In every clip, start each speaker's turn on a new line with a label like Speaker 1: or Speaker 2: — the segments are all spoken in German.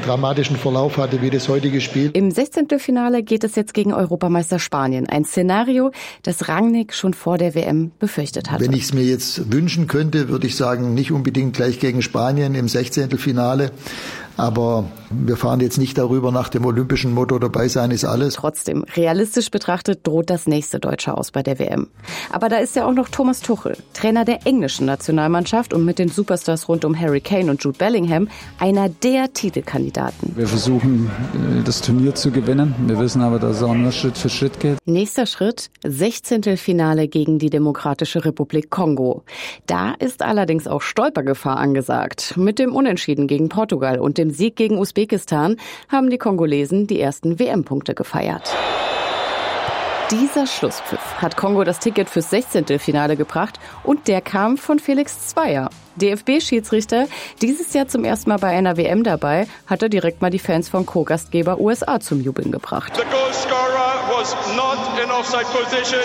Speaker 1: dramatischen Verlauf hatte wie das heutige Spiel.
Speaker 2: Im 16. Finale geht es jetzt gegen Europameister Spanien. Ein Szenario, das Rangnick schon vor der WM befürchtet hatte.
Speaker 1: Wenn ich es mir jetzt wünschen könnte, würde ich sagen, nicht unbedingt gleich gegen Spanien im 16. Finale. Aber wir fahren jetzt nicht darüber nach dem olympischen Motto, dabei sein ist alles.
Speaker 2: Trotzdem, realistisch betrachtet droht das nächste Deutsche aus bei der WM. Aber da ist ja auch noch Thomas Tuchel, Trainer der englischen Nationalmannschaft und mit den Superstars rund um Harry Kane und Jude Bellingham einer der Titelkandidaten.
Speaker 3: Wir versuchen, das Turnier zu gewinnen. Wir wissen aber, dass es auch nur Schritt für Schritt geht.
Speaker 2: Nächster Schritt, 16. Finale gegen die Demokratische Republik Kongo. Da ist allerdings auch Stolpergefahr angesagt. Mit dem Unentschieden gegen Portugal und dem Sieg gegen Usbekistan haben die Kongolesen die ersten WM-Punkte gefeiert. Dieser Schlusspfiff hat Kongo das Ticket fürs 16. Finale gebracht und der kam von Felix Zweier. DFB-Schiedsrichter, dieses Jahr zum ersten Mal bei einer WM dabei, hat er direkt mal die Fans von Co-Gastgeber USA zum Jubeln gebracht.
Speaker 4: The goal scorer was not in offside position.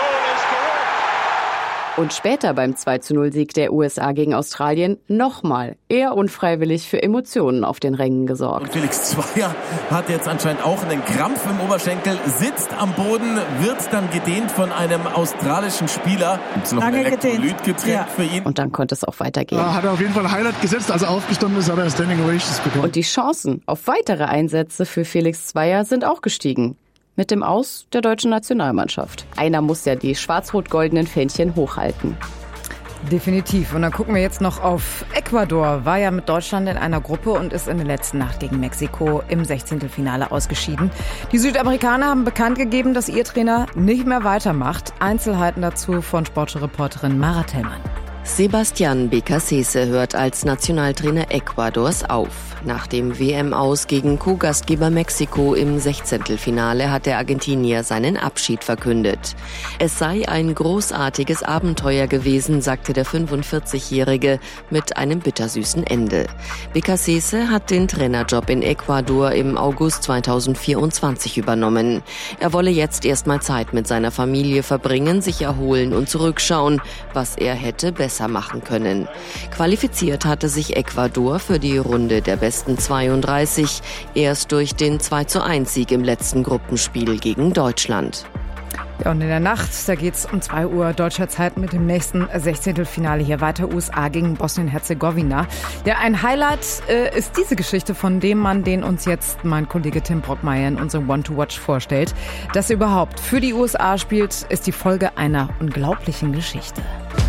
Speaker 2: Und später beim 2:0-Sieg der USA gegen Australien nochmal eher unfreiwillig für Emotionen auf den Rängen gesorgt.
Speaker 5: Und Felix Zweier hat jetzt anscheinend auch einen Krampf im Oberschenkel, sitzt am Boden, wird dann gedehnt von einem australischen Spieler. Noch ein Elektrolytgetränk für ihn.
Speaker 2: Und dann konnte es auch weitergehen.
Speaker 6: Hat er auf jeden Fall ein Highlight gesetzt, als er aufgestanden ist, hat er Standing Ovations bekommen.
Speaker 2: Und die Chancen auf weitere Einsätze für Felix Zweier sind auch gestiegen. Mit dem Aus der deutschen Nationalmannschaft. Einer muss ja die schwarz-rot-goldenen Fähnchen hochhalten.
Speaker 7: Definitiv. Und dann gucken wir jetzt noch auf Ecuador. War ja mit Deutschland in einer Gruppe und ist in der letzten Nacht gegen Mexiko im 16. Finale ausgeschieden. Die Südamerikaner haben bekannt gegeben, dass ihr Trainer nicht mehr weitermacht. Einzelheiten dazu von Sportreporterin Mara Tellmann.
Speaker 8: Sebastián Beccacece hört als Nationaltrainer Ecuadors auf. Nach dem WM-Aus gegen Co-Gastgeber Mexiko im 16. Finale hat der Argentinier seinen Abschied verkündet. Es sei ein großartiges Abenteuer gewesen, sagte der 45-Jährige mit einem bittersüßen Ende. Beccacece hat den Trainerjob in Ecuador im August 2024 übernommen. Er wolle jetzt erstmal Zeit mit seiner Familie verbringen, sich erholen und zurückschauen, was er hätte besser machen können. Qualifiziert hatte sich Ecuador für die Runde der besten 32, erst durch den 2:1-Sieg im letzten Gruppenspiel gegen Deutschland.
Speaker 7: Ja, und in der Nacht, da geht's um 2 Uhr deutscher Zeit mit dem nächsten 16. Finale hier weiter. USA gegen Bosnien-Herzegowina. Ja, ein Highlight ist diese Geschichte von dem Mann, den uns jetzt mein Kollege Tim Brockmeier in unserem One-to-Watch vorstellt. Dass er überhaupt für die USA spielt, ist die Folge einer unglaublichen Geschichte.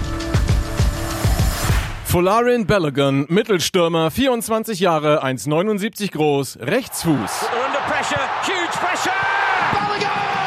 Speaker 9: Folarin Balogun, Mittelstürmer, 24 Jahre, 1,79 groß, Rechtsfuß.
Speaker 4: Under pressure, huge pressure! Balogun!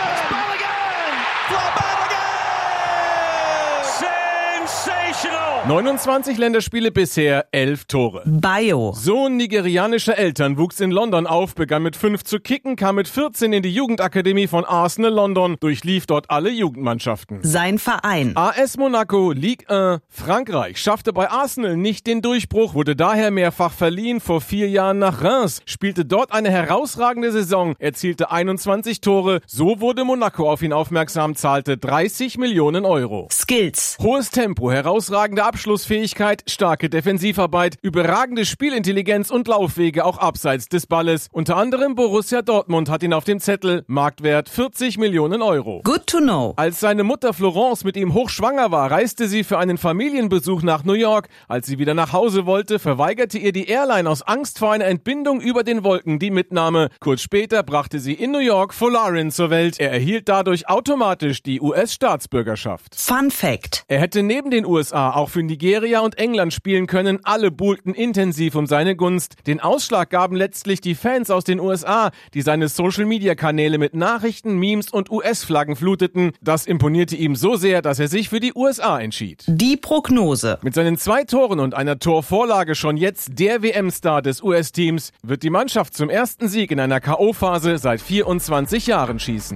Speaker 9: 29 Länderspiele bisher, 11 Tore.
Speaker 7: Bayo.
Speaker 9: Sohn nigerianischer Eltern, wuchs in London auf, begann mit 5 zu kicken, kam mit 14 in die Jugendakademie von Arsenal London, durchlief dort alle Jugendmannschaften.
Speaker 7: Sein Verein.
Speaker 9: AS Monaco, Ligue 1, Frankreich, schaffte bei Arsenal nicht den Durchbruch, wurde daher mehrfach verliehen, vor 4 Jahren nach Reims, spielte dort eine herausragende Saison, erzielte 21 Tore, so wurde Monaco auf ihn aufmerksam, zahlte 30 Millionen Euro.
Speaker 7: Skills.
Speaker 9: Hohes Tempo, herausragende Abschlussfähigkeit, starke Defensivarbeit, überragende Spielintelligenz und Laufwege auch abseits des Balles. Unter anderem Borussia Dortmund hat ihn auf dem Zettel, Marktwert 40 Millionen Euro.
Speaker 7: Good to know.
Speaker 9: Als seine Mutter Florence mit ihm hochschwanger war, reiste sie für einen Familienbesuch nach New York. Als sie wieder nach Hause wollte, verweigerte ihr die Airline aus Angst vor einer Entbindung über den Wolken die Mitnahme. Kurz später brachte sie in New York Folarin zur Welt. Er erhielt dadurch automatisch die US-Staatsbürgerschaft.
Speaker 7: Fun Fact.
Speaker 9: Er hätte neben den USA auch für Nigeria und England spielen können. Alle buhlten intensiv um seine Gunst. Den Ausschlag gaben letztlich die Fans aus den USA, die seine Social-Media-Kanäle mit Nachrichten, Memes und US-Flaggen fluteten. Das imponierte ihm so sehr, dass er sich für die USA entschied.
Speaker 7: Die Prognose.
Speaker 9: Mit seinen 2 Toren und einer Torvorlage schon jetzt der WM-Star des US-Teams, wird die Mannschaft zum ersten Sieg in einer K.O.-Phase seit 24 Jahren schießen.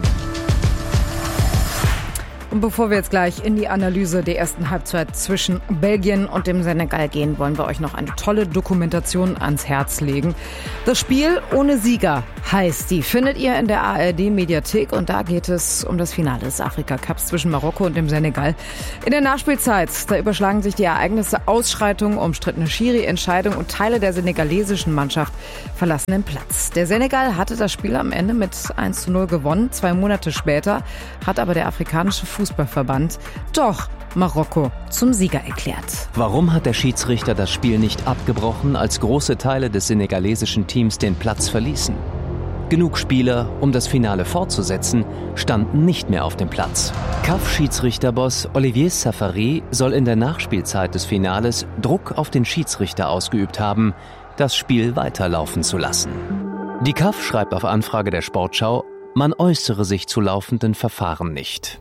Speaker 7: Und bevor wir jetzt gleich in die Analyse der ersten Halbzeit zwischen Belgien und dem Senegal gehen, wollen wir euch noch eine tolle Dokumentation ans Herz legen. Das Spiel ohne Sieger heißt die. Findet ihr in der ARD-Mediathek und da geht es um das Finale des Afrika-Cups zwischen Marokko und dem Senegal. In der Nachspielzeit, da überschlagen sich die Ereignisse, Ausschreitungen, umstrittene Schiri-Entscheidung und Teile der senegalesischen Mannschaft verlassen den Platz. Der Senegal hatte das Spiel am Ende mit 1:0 gewonnen. 2 Monate später hat aber der afrikanische Fußballverband doch Marokko zum Sieger erklärt.
Speaker 10: Warum hat der Schiedsrichter das Spiel nicht abgebrochen, als große Teile des senegalesischen Teams den Platz verließen? Genug Spieler, um das Finale fortzusetzen, standen nicht mehr auf dem Platz. CAF-Schiedsrichterboss Olivier Safari soll in der Nachspielzeit des Finales Druck auf den Schiedsrichter ausgeübt haben, das Spiel weiterlaufen zu lassen. Die CAF schreibt auf Anfrage der Sportschau, man äußere sich zu laufenden Verfahren nicht.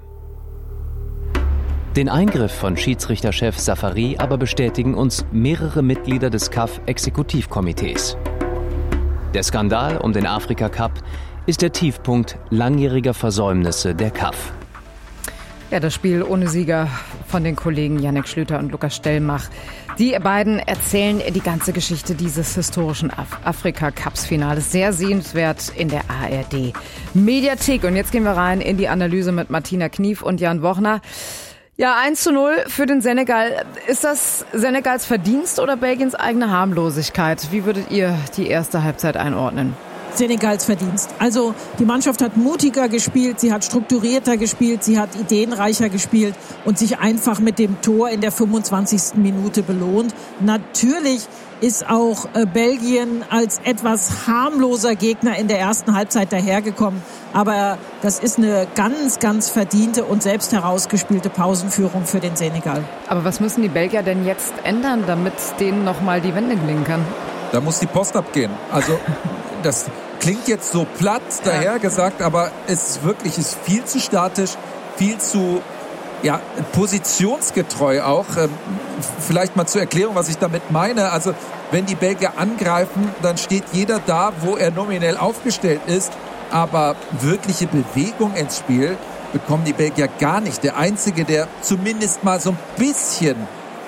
Speaker 10: Den Eingriff von Schiedsrichterchef Safari aber bestätigen uns mehrere Mitglieder des CAF-Exekutivkomitees. Der Skandal um den Afrika-Cup ist der Tiefpunkt langjähriger Versäumnisse der CAF.
Speaker 7: Ja, das Spiel ohne Sieger von den Kollegen Yannick Schlüter und Lukas Stellmach. Die beiden erzählen die ganze Geschichte dieses historischen Afrika-Cups-Finales. Sehr sehenswert in der ARD-Mediathek. Und jetzt gehen wir rein in die Analyse mit Martina Knief und Jan Wochner. Ja, 1:0 für den Senegal. Ist das Senegals Verdienst oder Belgiens eigene Harmlosigkeit? Wie würdet ihr die erste Halbzeit einordnen?
Speaker 11: Senegals Verdienst. Also die Mannschaft hat mutiger gespielt, sie hat strukturierter gespielt, sie hat ideenreicher gespielt und sich einfach mit dem Tor in der 25. Minute belohnt. Natürlich ist auch Belgien als etwas harmloser Gegner in der ersten Halbzeit dahergekommen. Aber das ist eine ganz, ganz verdiente und selbst herausgespielte Pausenführung für den Senegal.
Speaker 7: Aber was müssen die Belgier denn jetzt ändern, damit denen nochmal die Wende gelingen kann?
Speaker 12: Da muss die Post abgehen. Also das klingt jetzt so platt dahergesagt, aber es ist viel zu statisch, viel zu positionsgetreu auch. Vielleicht mal zur Erklärung, was ich damit meine. Also wenn die Belgier angreifen, dann steht jeder da, wo er nominell aufgestellt ist. Aber wirkliche Bewegung ins Spiel bekommen die Belgier gar nicht. Der Einzige, der zumindest mal so ein bisschen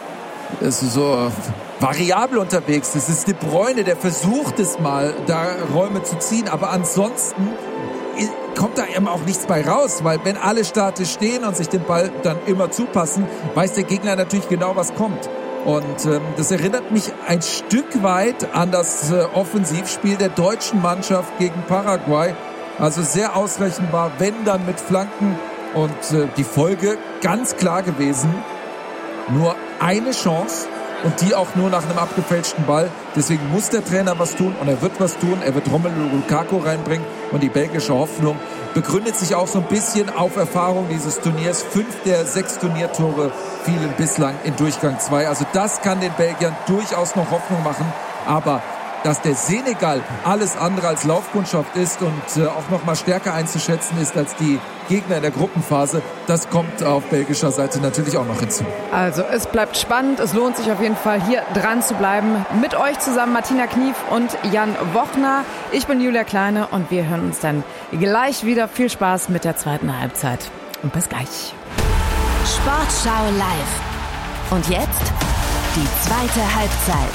Speaker 12: so variabel unterwegs ist, ist De Bruyne, der versucht es mal, da Räume zu ziehen. Aber ansonsten kommt da eben auch nichts bei raus, weil wenn alle statisch stehen und sich den Ball dann immer zupassen, weiß der Gegner natürlich genau, was kommt. Und das erinnert mich ein Stück weit an das Offensivspiel der deutschen Mannschaft gegen Paraguay. Also sehr ausrechenbar, wenn dann mit Flanken. Und die Folge ganz klar gewesen, nur eine Chance und die auch nur nach einem abgefälschten Ball. Deswegen muss der Trainer was tun und er wird was tun. Er wird Romelu Lukaku reinbringen und die belgische Hoffnung begründet sich auch so ein bisschen auf Erfahrung dieses Turniers. 5 der 6 Turniertore fielen bislang in Durchgang 2. Also das kann den Belgiern durchaus noch Hoffnung machen. Aber dass der Senegal alles andere als Laufkundschaft ist und auch noch mal stärker einzuschätzen ist als die Gegner in der Gruppenphase, das kommt auf belgischer Seite natürlich auch noch hinzu.
Speaker 7: Also es bleibt spannend, es lohnt sich auf jeden Fall hier dran zu bleiben. Mit euch zusammen Martina Knief und Jan Wochner. Ich bin Julia Kleine und wir hören uns dann gleich wieder. Viel Spaß mit der zweiten Halbzeit und bis gleich.
Speaker 13: Sportschau live. Und jetzt die zweite Halbzeit.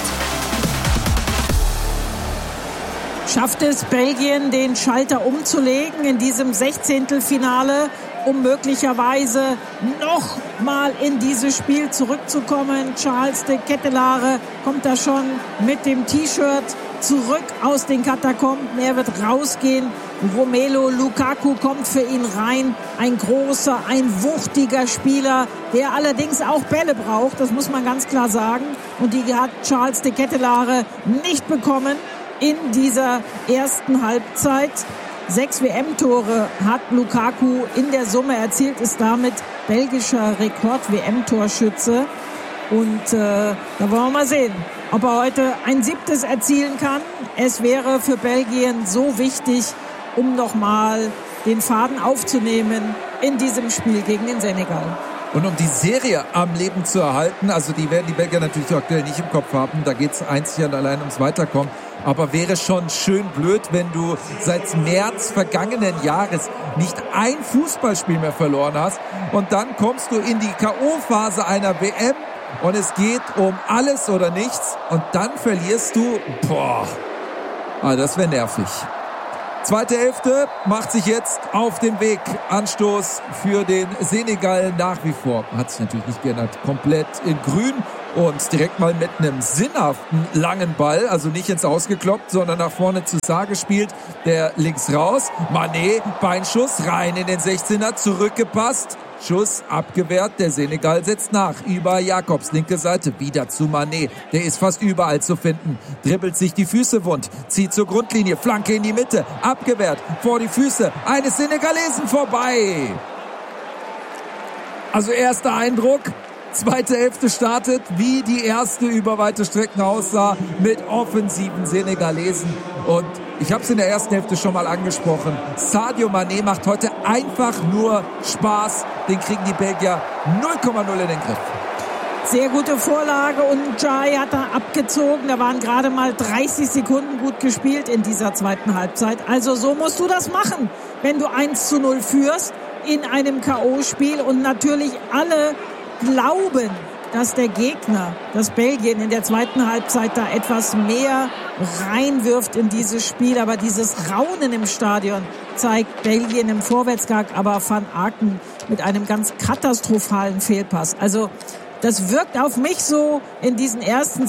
Speaker 11: Schafft es Belgien, den Schalter umzulegen in diesem 16. Finale, um möglicherweise noch mal in dieses Spiel zurückzukommen? Charles de Ketelaere kommt da schon mit dem T-Shirt zurück aus den Katakomben. Er wird rausgehen. Romelu Lukaku kommt für ihn rein. Ein großer, ein wuchtiger Spieler, der allerdings auch Bälle braucht. Das muss man ganz klar sagen. Und die hat Charles de Ketelaere nicht bekommen in dieser ersten Halbzeit. 6 WM-Tore hat Lukaku in der Summe erzielt, ist damit belgischer Rekord-WM-Torschütze. Und da wollen wir mal sehen, ob er heute ein 7. erzielen kann. Es wäre für Belgien so wichtig, um nochmal den Faden aufzunehmen in diesem Spiel gegen den Senegal.
Speaker 12: Und um die Serie am Leben zu erhalten, also die werden die Belgier natürlich aktuell nicht im Kopf haben, da geht es einzig und allein ums Weiterkommen. Aber wäre schon schön blöd, wenn du seit März vergangenen Jahres nicht ein Fußballspiel mehr verloren hast und dann kommst du in die K.O.-Phase einer WM und es geht um alles oder nichts und dann verlierst du, das wäre nervig. Zweite Hälfte macht sich jetzt auf den Weg. Anstoß für den Senegal nach wie vor. Hat sich natürlich nicht geändert. Komplett in grün und direkt mal mit einem sinnhaften langen Ball. Also nicht ins Ausgekloppt, sondern nach vorne zu Sarr gespielt. Der links raus. Mané, Beinschuss rein in den 16er. Zurückgepasst. Schuss abgewehrt, der Senegal setzt nach, über Jakobs, linke Seite, wieder zu Mané, der ist fast überall zu finden, dribbelt sich die Füße wund, zieht zur Grundlinie, Flanke in die Mitte, abgewehrt, vor die Füße eines Senegalesen vorbei. Also erster Eindruck, zweite Hälfte startet, wie die erste über weite Strecken aussah, mit offensiven Senegalesen. Und ich habe es in der ersten Hälfte schon mal angesprochen. Sadio Mané macht heute einfach nur Spaß. Den kriegen die Belgier 0,0 in den Griff.
Speaker 11: Sehr gute Vorlage und Jai hat da abgezogen. Da waren gerade mal 30 Sekunden gut gespielt in dieser zweiten Halbzeit. Also so musst du das machen, wenn du 1:0 führst in einem K.O.-Spiel. Und natürlich alle glauben, dass der Gegner, dass Belgien in der zweiten Halbzeit da etwas mehr reinwirft in dieses Spiel. Aber dieses Raunen im Stadion zeigt Belgien im Vorwärtsgang, aber Van Aken mit einem ganz katastrophalen Fehlpass. Also das wirkt auf mich so in diesen ersten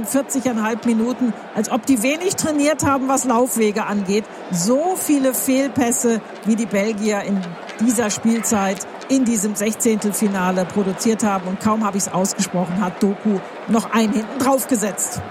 Speaker 11: 46,5 Minuten, als ob die wenig trainiert haben, was Laufwege angeht. So viele Fehlpässe, wie die Belgier in dieser Spielzeit in diesem 16. Finale produziert haben. Und kaum habe ich es ausgesprochen, hat Doku noch einen hinten drauf gesetzt.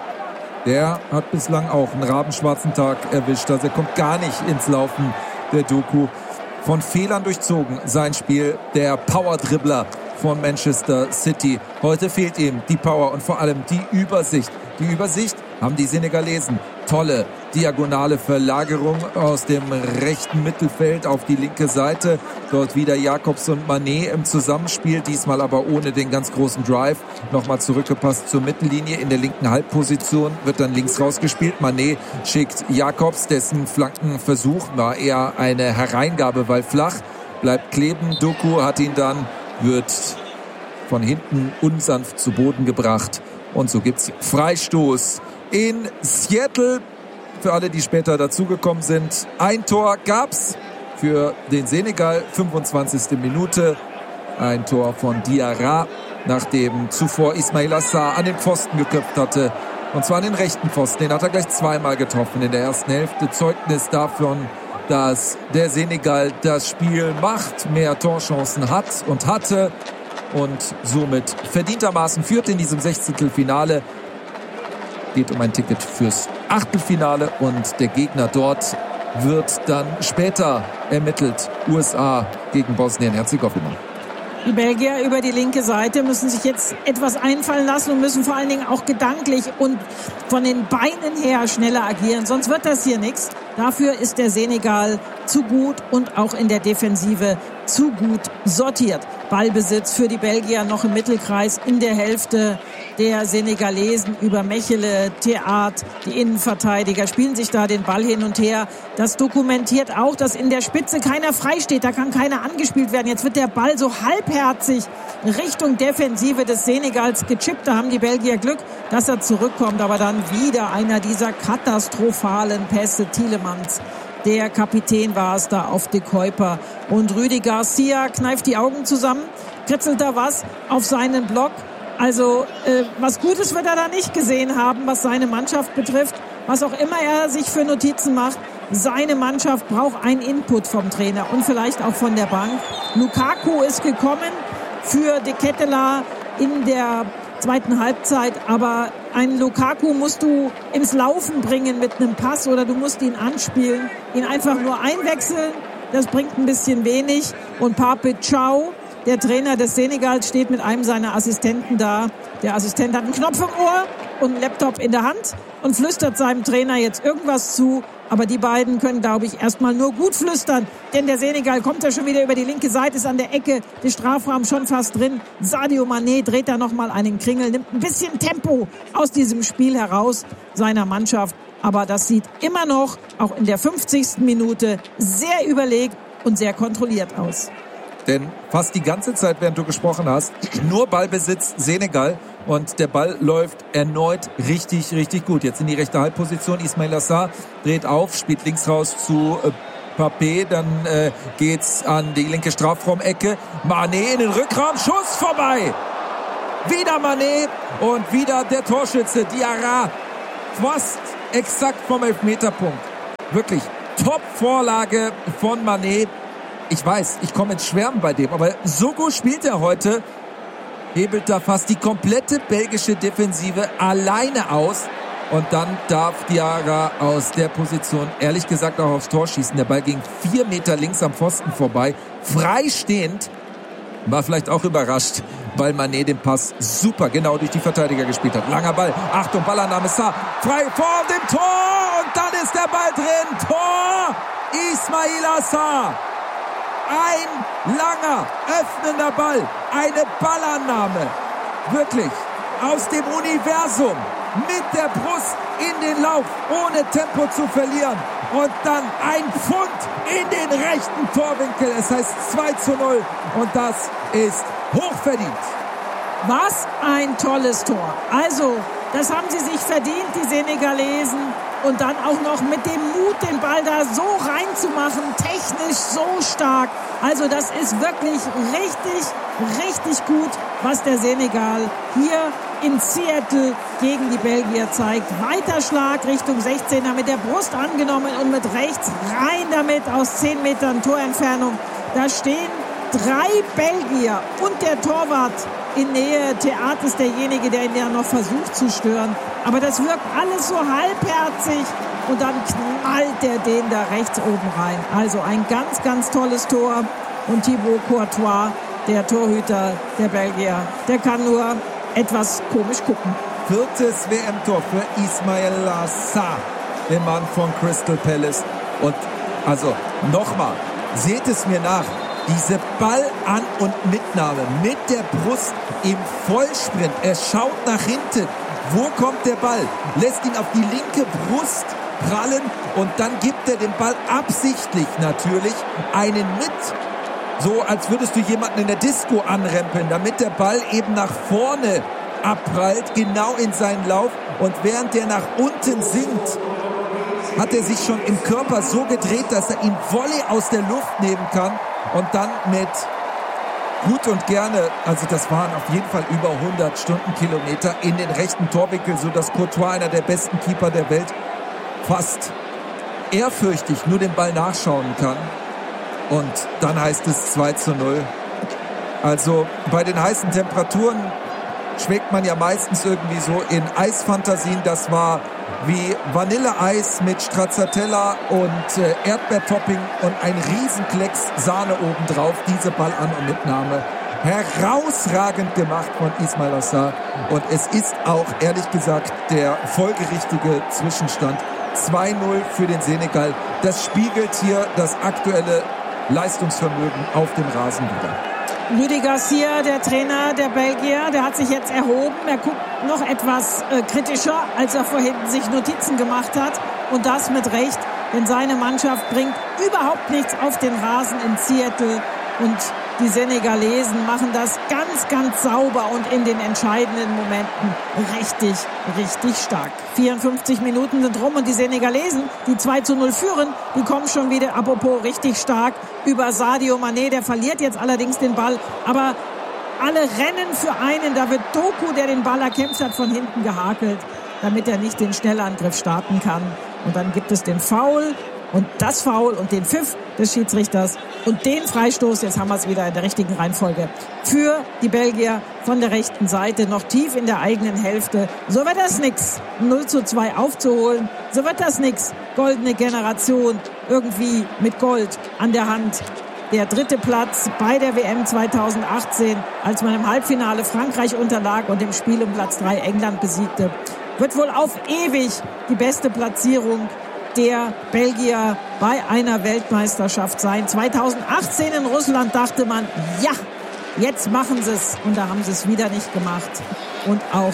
Speaker 12: Der hat bislang auch einen rabenschwarzen Tag erwischt. Also er kommt gar nicht ins Laufen, der Doku. Von Fehlern durchzogen, sein Spiel. Der Power-Dribbler von Manchester City. Heute fehlt ihm die Power und vor allem die Übersicht. Die Übersicht haben die Senegalesen. Tolle diagonale Verlagerung aus dem rechten Mittelfeld auf die linke Seite. Dort wieder Jakobs und Mané im Zusammenspiel, diesmal aber ohne den ganz großen Drive. Nochmal zurückgepasst zur Mittellinie in der linken Halbposition, wird dann links rausgespielt. Mané schickt Jakobs, dessen Flankenversuch war eher eine Hereingabe, weil flach, bleibt kleben. Doku hat ihn dann, wird von hinten unsanft zu Boden gebracht. Und so gibt's Freistoß in Seattle. Für alle, die später dazugekommen sind. Ein Tor gab's für den Senegal, 25. Minute. Ein Tor von Diarra, nachdem zuvor Ismaila Sarr an den Pfosten geköpft hatte. Und zwar an den rechten Pfosten. Den hat er gleich zweimal getroffen in der ersten Hälfte. Zeugnis davon, dass der Senegal das Spiel macht, mehr Torchancen hat und hatte. Und somit verdientermaßen führt in diesem 16. Finale. Geht um ein Ticket fürs Achtelfinale und der Gegner dort wird dann später ermittelt. USA gegen Bosnien-Herzegowina.
Speaker 11: Die Belgier über die linke Seite müssen sich jetzt etwas einfallen lassen und müssen vor allen Dingen auch gedanklich und von den Beinen her schneller agieren. Sonst wird das hier nichts. Dafür ist der Senegal zu gut und auch in der Defensive zu gut sortiert. Ballbesitz für die Belgier noch im Mittelkreis in der Hälfte der Senegalesen über Mechele, Theat, die Innenverteidiger spielen sich da den Ball hin und her. Das dokumentiert auch, dass in der Spitze keiner frei steht, da kann keiner angespielt werden. Jetzt wird der Ball so halbherzig Richtung Defensive des Senegals gechippt. Da haben die Belgier Glück, dass er zurückkommt, aber dann wieder einer dieser katastrophalen Pässe. Tielemans, der Kapitän war es da auf De Kuyper. Und Rüdi Garcia kneift die Augen zusammen, kritzelt da was auf seinen Block. Also was Gutes wird er da nicht gesehen haben, was seine Mannschaft betrifft. Was auch immer er sich für Notizen macht, seine Mannschaft braucht einen Input vom Trainer und vielleicht auch von der Bank. Lukaku ist gekommen für De Ketelaere in der zweiten Halbzeit, aber einen Lukaku musst du ins Laufen bringen mit einem Pass oder du musst ihn anspielen, ihn einfach nur einwechseln, das bringt ein bisschen wenig. Und Pape Thiaw, der Trainer des Senegals, steht mit einem seiner Assistenten da. Der Assistent hat einen Knopf im Ohr und einen Laptop in der Hand und flüstert seinem Trainer jetzt irgendwas zu. Aber die beiden können, glaube ich, erstmal nur gut flüstern. Denn der Senegal kommt ja schon wieder über die linke Seite, ist an der Ecke des Strafraums schon fast drin. Sadio Mané dreht da nochmal einen Kringel, nimmt ein bisschen Tempo aus diesem Spiel heraus seiner Mannschaft. Aber das sieht immer noch, auch in der 50. Minute, sehr überlegt und sehr kontrolliert aus.
Speaker 12: Denn fast die ganze Zeit, während du gesprochen hast, nur Ballbesitz Senegal. und der Ball läuft erneut richtig, richtig gut. Jetzt in die rechte Halbposition. Ismail Assar dreht auf, spielt links raus zu Papé, dann geht's an die linke Strafraumecke. Mané in den Rückraum, Schuss vorbei. Wieder Mané und wieder der Torschütze Diarra. Fast exakt vom Elfmeterpunkt. Wirklich Top-Vorlage von Mané. Ich weiß, ich komme ins Schwärmen bei dem, aber so gut spielt er heute. Hebelt da fast die komplette belgische Defensive alleine aus. Und dann darf Diarra aus der Position ehrlich gesagt auch aufs Tor schießen. Der Ball ging 4 Meter links am Pfosten vorbei. Freistehend. War vielleicht auch überrascht, weil Mané den Pass super genau durch die Verteidiger gespielt hat. Langer Ball. Achtung, Ballannahme Sarr. Frei vor dem Tor. Und dann ist der Ball drin. Tor. Ismail Assar. Ein langer, öffnender Ball. Eine Ballannahme. Wirklich. Aus dem Universum. Mit der Brust in den Lauf, ohne Tempo zu verlieren. Und dann ein Pfund in den rechten Torwinkel. Es heißt 2:0 und das ist hochverdient.
Speaker 11: Was ein tolles Tor. Also, das haben sie sich verdient, die Senegalesen. Und dann auch noch mit dem Mut, den Ball da so reinzumachen, technisch so stark. Also das ist wirklich richtig, richtig gut, was der Senegal hier in Seattle gegen die Belgier zeigt. Weiter Schlag Richtung 16er mit der Brust angenommen und mit rechts rein damit aus 10 Metern Torentfernung. Da stehen 3 Belgier und der Torwart in Nähe. Theat ist derjenige, der ihn ja noch versucht zu stören. Aber das wirkt alles so halbherzig und dann knallt der den da rechts oben rein. Also ein ganz, ganz tolles Tor. Und Thibaut Courtois, der Torhüter der Belgier, der kann nur etwas komisch gucken.
Speaker 12: 4. WM-Tor für Ismail Assar, der Mann von Crystal Palace. Und also nochmal, seht es mir nach. Diese Ballan- und Mitnahme mit der Brust im Vollsprint. Er schaut nach hinten. Wo kommt der Ball? Lässt ihn auf die linke Brust prallen und dann gibt er den Ball absichtlich natürlich einen mit. So als würdest du jemanden in der Disco anrempeln, damit der Ball eben nach vorne abprallt, genau in seinen Lauf. Und während der nach unten sinkt, hat er sich schon im Körper so gedreht, dass er ihn Volley aus der Luft nehmen kann. Und dann mit gut und gerne, also das waren auf jeden Fall über 100 Stundenkilometer in den rechten Torwinkel, sodass Courtois, einer der besten Keeper der Welt, fast ehrfürchtig nur den Ball nachschauen kann. Und dann heißt es 2:0. Also bei den heißen Temperaturen schwelgt man ja meistens irgendwie so in Eisfantasien. Das war wie Vanilleeis mit Stracciatella und Erdbeertopping und ein Riesenklecks Sahne obendrauf. Diese Ballan- und Mitnahme. Herausragend gemacht von Ismail Assar. Und es ist auch, ehrlich gesagt, der folgerichtige Zwischenstand. 2:0 für den Senegal. Das spiegelt hier das aktuelle Leistungsvermögen auf dem Rasen wieder.
Speaker 11: Rudi Garcia, der Trainer der Belgier, der hat sich jetzt erhoben. Er guckt noch etwas kritischer, als er vorhin sich Notizen gemacht hat. Und das mit Recht, denn seine Mannschaft bringt überhaupt nichts auf den Rasen in Seattle. Und die Senegalesen machen das ganz, ganz sauber und in den entscheidenden Momenten richtig, richtig stark. 54 Minuten sind rum und die Senegalesen, die 2:0 führen, die kommen schon wieder, apropos richtig stark, über Sadio Mané. Der verliert jetzt allerdings den Ball, aber alle rennen für einen. Da wird Doku, der den Ball erkämpft hat, von hinten gehakelt, damit er nicht den Schnellangriff starten kann. Und dann gibt es den Foul und das Foul und den Pfiff des Schiedsrichters und den Freistoß, jetzt haben wir es wieder in der richtigen Reihenfolge, für die Belgier von der rechten Seite, noch tief in der eigenen Hälfte. So wird das nix, 0:2 aufzuholen. So wird das nix, goldene Generation, irgendwie mit Gold an der Hand. Der 3. Platz bei der WM 2018, als man im Halbfinale Frankreich unterlag und im Spiel um Platz 3 England besiegte, wird wohl auf ewig die beste Platzierung der Belgier bei einer Weltmeisterschaft sein. 2018 in Russland dachte man, ja, jetzt machen sie es. Und da haben sie es wieder nicht gemacht. Und auch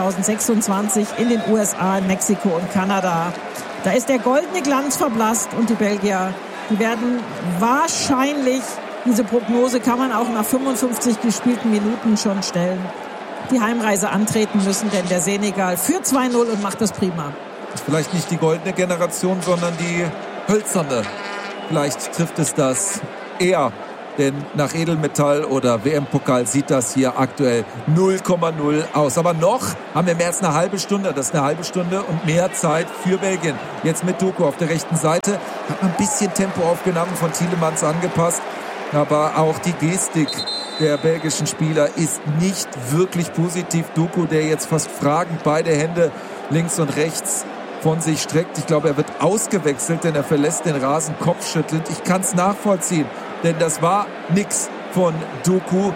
Speaker 11: 2026 in den USA, in Mexiko und Kanada. Da ist der goldene Glanz verblasst und die Belgier, die werden wahrscheinlich, diese Prognose kann man auch nach 55 gespielten Minuten schon stellen, die Heimreise antreten müssen, denn der Senegal führt 2-0 und macht das prima.
Speaker 12: Vielleicht nicht die goldene Generation, sondern die hölzerne. Vielleicht trifft es das eher. Denn nach Edelmetall oder WM-Pokal sieht das hier aktuell 0,0 aus. Aber noch haben wir mehr als eine halbe Stunde. Das ist eine halbe Stunde und mehr Zeit für Belgien. Jetzt mit Doku auf der rechten Seite. Hat man ein bisschen Tempoaufnahmen von Tielemans angepasst. Aber auch die Gestik der belgischen Spieler ist nicht wirklich positiv. Doku, der jetzt fast fragend beide Hände links und rechts von sich streckt. Ich glaube, er wird ausgewechselt, denn er verlässt den Rasen kopfschüttelnd. Ich kann es nachvollziehen. Denn das war nix von Doku.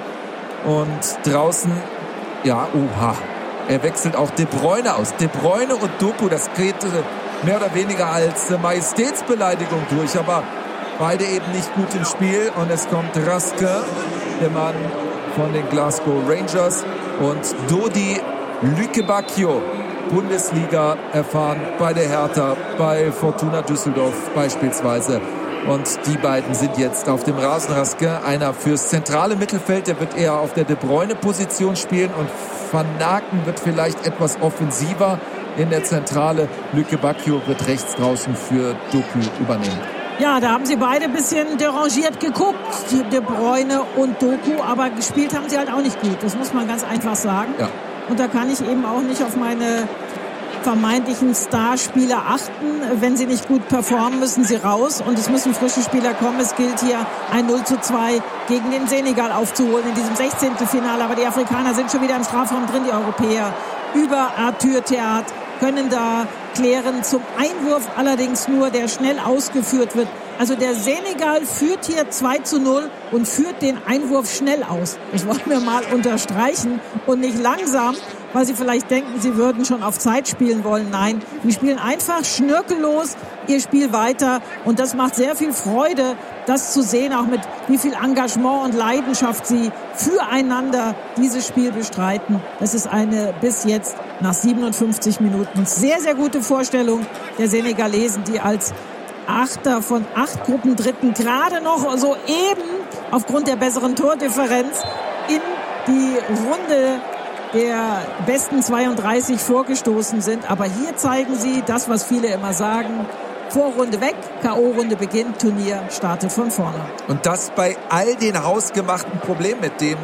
Speaker 12: Und draußen, ja, oha, er wechselt auch De Bruyne aus. De Bruyne und Doku, das geht mehr oder weniger als Majestätsbeleidigung durch. Aber beide eben nicht gut im Spiel. Und es kommt Raske, der Mann von den Glasgow Rangers. Und Dodi Lükebakio, Bundesliga erfahren bei der Hertha, bei Fortuna Düsseldorf beispielsweise. Und die beiden sind jetzt auf dem Rasen. Raske, einer fürs zentrale Mittelfeld, der wird eher auf der De Bruyne-Position spielen und Van Aken wird vielleicht etwas offensiver in der Zentrale. Lükebakio wird rechts draußen für Doku übernehmen.
Speaker 11: Ja, da haben sie beide ein bisschen derangiert geguckt, De Bruyne und Doku, aber gespielt haben sie halt auch nicht gut. Das muss man ganz einfach sagen. Ja. Und da kann ich eben auch nicht auf meine vermeintlichen Starspieler achten. Wenn sie nicht gut performen, müssen sie raus und es müssen frische Spieler kommen. Es gilt hier ein 0:2 gegen den Senegal aufzuholen in diesem 16. Finale. Aber die Afrikaner sind schon wieder im Strafraum drin, die Europäer. Über Arthur Theat können da klären. Zum Einwurf allerdings nur, der schnell ausgeführt wird. Also der Senegal führt hier 2:0 und führt den Einwurf schnell aus. Das wollen wir mal unterstreichen und nicht langsam, weil sie vielleicht denken, sie würden schon auf Zeit spielen wollen. Nein, die spielen einfach schnörkellos ihr Spiel weiter und das macht sehr viel Freude, das zu sehen, auch mit wie viel Engagement und Leidenschaft sie füreinander dieses Spiel bestreiten. Das ist eine bis jetzt nach 57 Minuten sehr, sehr gute Vorstellung der Senegalesen, die als Achter von 8 Gruppendritten gerade noch so eben aufgrund der besseren Tordifferenz in die Runde der besten 32 vorgestoßen sind. Aber hier zeigen sie das, was viele immer sagen: Vorrunde weg, K.O.-Runde beginnt, Turnier startet von vorne.
Speaker 12: Und das bei all den hausgemachten Problemen, mit denen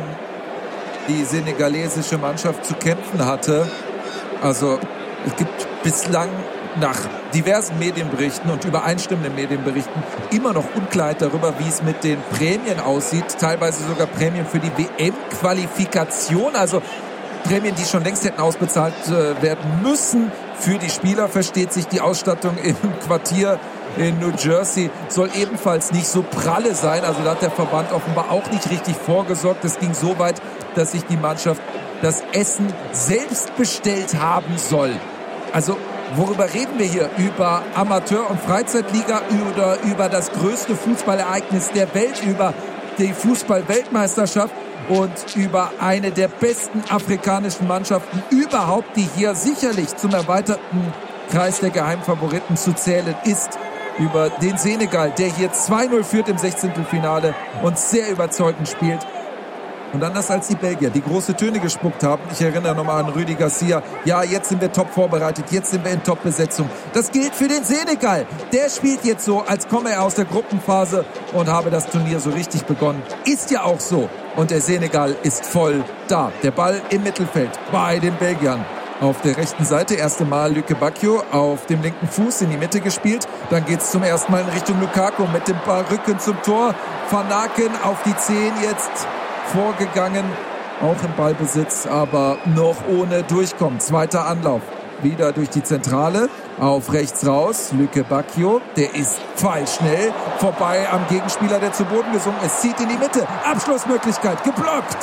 Speaker 12: die senegalesische Mannschaft zu kämpfen hatte. Also es gibt bislang nach diversen Medienberichten und übereinstimmenden Medienberichten immer noch Unklarheit darüber, wie es mit den Prämien aussieht. Teilweise sogar Prämien für die WM-Qualifikation, also Prämien, die schon längst hätten ausbezahlt werden müssen für die Spieler. Versteht sich, die Ausstattung im Quartier in New Jersey soll ebenfalls nicht so pralle sein. Also da hat der Verband offenbar auch nicht richtig vorgesorgt. Es ging so weit, dass sich die Mannschaft das Essen selbst bestellt haben soll. Also worüber reden wir hier? Über Amateur- und Freizeitliga oder über das größte Fußballereignis der Welt, über die Fußball-Weltmeisterschaft und über eine der besten afrikanischen Mannschaften überhaupt, die hier sicherlich zum erweiterten Kreis der Geheimfavoriten zu zählen ist, über den Senegal, der hier 2:0 führt im 16. Finale und sehr überzeugend spielt. Und anders als die Belgier, die große Töne gespuckt haben. Ich erinnere nochmal an Rüdi Garcia. Ja, jetzt sind wir top vorbereitet, jetzt sind wir in Top-Besetzung. Das gilt für den Senegal. Der spielt jetzt so, als komme er aus der Gruppenphase und habe das Turnier so richtig begonnen. Ist ja auch so. Und der Senegal ist voll da. Der Ball im Mittelfeld bei den Belgiern. Auf der rechten Seite, erste Mal Lükebakio auf dem linken Fuß in die Mitte gespielt. Dann geht's zum ersten Mal in Richtung Lukaku mit dem Ball Rücken zum Tor. Van Aken auf die 10 jetzt vorgegangen, auch im Ballbesitz, aber noch ohne Durchkommen. Zweiter Anlauf, wieder durch die Zentrale, auf rechts raus, Lükebakio, der ist pfeilschnell, vorbei am Gegenspieler, der zu Boden gesunken ist, zieht in die Mitte, Abschlussmöglichkeit, geblockt.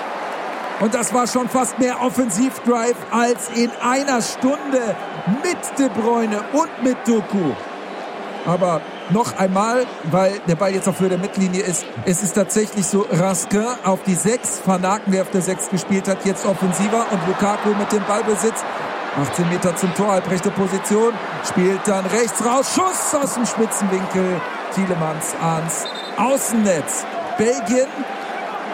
Speaker 12: Und das war schon fast mehr Offensivdrive als in einer Stunde mit De Bruyne und mit Doku. Aber noch einmal, weil der Ball jetzt auf Höhe der Mittellinie ist, es ist tatsächlich so, Raskin auf die 6, Van Aken, der auf der 6 gespielt hat, jetzt offensiver und Lukaku mit dem Ballbesitz. 18 Meter zum Tor, halbrechte Position, spielt dann rechts raus, Schuss aus dem Spitzenwinkel, Tielemans ans Außennetz. Belgien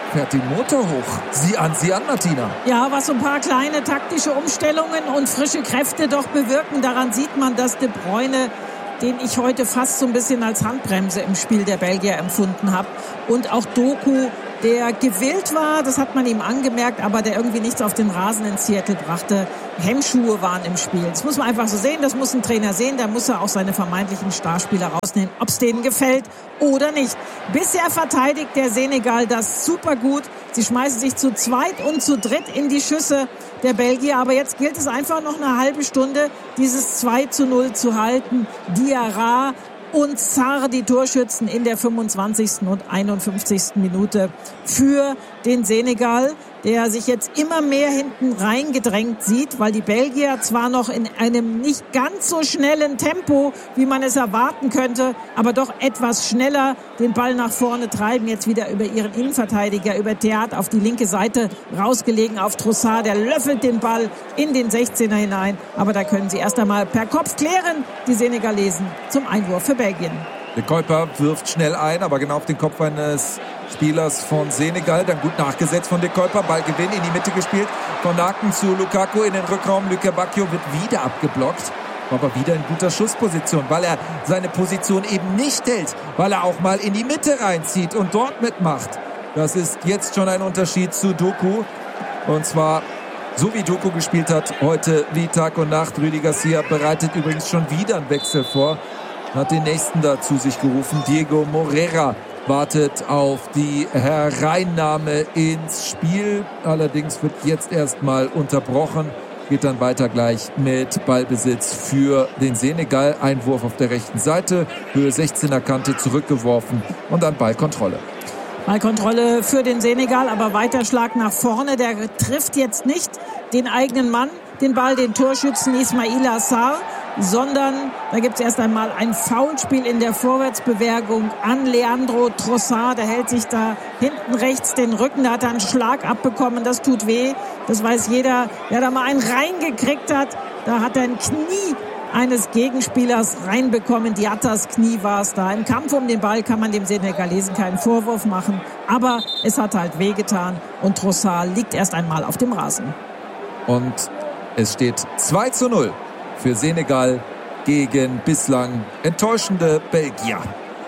Speaker 12: fährt den Motor hoch. Sieh an, Martina.
Speaker 11: Ja, was so ein paar kleine taktische Umstellungen und frische Kräfte doch bewirken. Daran sieht man, dass De Bruyne, den ich heute fast so ein bisschen als Handbremse im Spiel der Belgier empfunden habe, und auch Doku, der gewillt war, das hat man ihm angemerkt, aber der irgendwie nichts auf den Rasen in Seattle brachte. Hemmschuhe waren im Spiel. Das muss man einfach so sehen, das muss ein Trainer sehen, da muss er auch seine vermeintlichen Starspieler rausnehmen, ob es denen gefällt oder nicht. Bisher verteidigt der Senegal das super gut. Sie schmeißen sich zu zweit und zu dritt in die Schüsse der Belgier, aber jetzt gilt es einfach noch eine halbe Stunde, dieses 2:0 zu halten. Diarra und Sarr, die Torschützen in der 25. und 51. Minute für den Senegal, der sich jetzt immer mehr hinten reingedrängt sieht, weil die Belgier zwar noch in einem nicht ganz so schnellen Tempo, wie man es erwarten könnte, aber doch etwas schneller den Ball nach vorne treiben, jetzt wieder über ihren Innenverteidiger, über Theat auf die linke Seite rausgelegen auf Trossard, der löffelt den Ball in den 16er hinein, aber da können sie erst einmal per Kopf klären, die Senegalesen, zum Einwurf für Belgien.
Speaker 12: De Kuyper wirft schnell ein, aber genau auf den Kopf eines Spielers von Senegal. Dann gut nachgesetzt von De Kuyper. Ballgewinn in die Mitte gespielt. Von Naken zu Lukaku in den Rückraum. Luka Bacchio wird wieder abgeblockt. Aber wieder in guter Schussposition, weil er seine Position eben nicht hält. Weil er auch mal in die Mitte reinzieht und dort mitmacht. Das ist jetzt schon ein Unterschied zu Doku. Und zwar so wie Doku gespielt hat, heute wie Tag und Nacht. Rüdi Garcia bereitet übrigens schon wieder einen Wechsel vor. Hat den nächsten da zu sich gerufen. Diego Moreira wartet auf die Hereinnahme ins Spiel. Allerdings wird jetzt erstmal unterbrochen. Geht dann weiter gleich mit Ballbesitz für den Senegal. Einwurf auf der rechten Seite. Höhe 16er Kante zurückgeworfen und dann Ballkontrolle.
Speaker 11: Ballkontrolle für den Senegal, aber Weiterschlag nach vorne. Der trifft jetzt nicht den eigenen Mann, den Ball, den Torschützen Ismaila Sarr, sondern da gibt es erst einmal ein Foulspiel in der Vorwärtsbewegung an Leandro Trossard. Der hält sich da hinten rechts den Rücken, da hat er einen Schlag abbekommen, das tut weh. Das weiß jeder, der da mal einen reingekriegt hat. Da hat er ein Knie eines Gegenspielers reinbekommen. Diattas Knie war es da. Im Kampf um den Ball kann man dem Senegalesen keinen Vorwurf machen, aber es hat halt wehgetan und Trossard liegt erst einmal auf dem Rasen.
Speaker 12: Und es steht 2:0 für Senegal gegen bislang enttäuschende Belgier.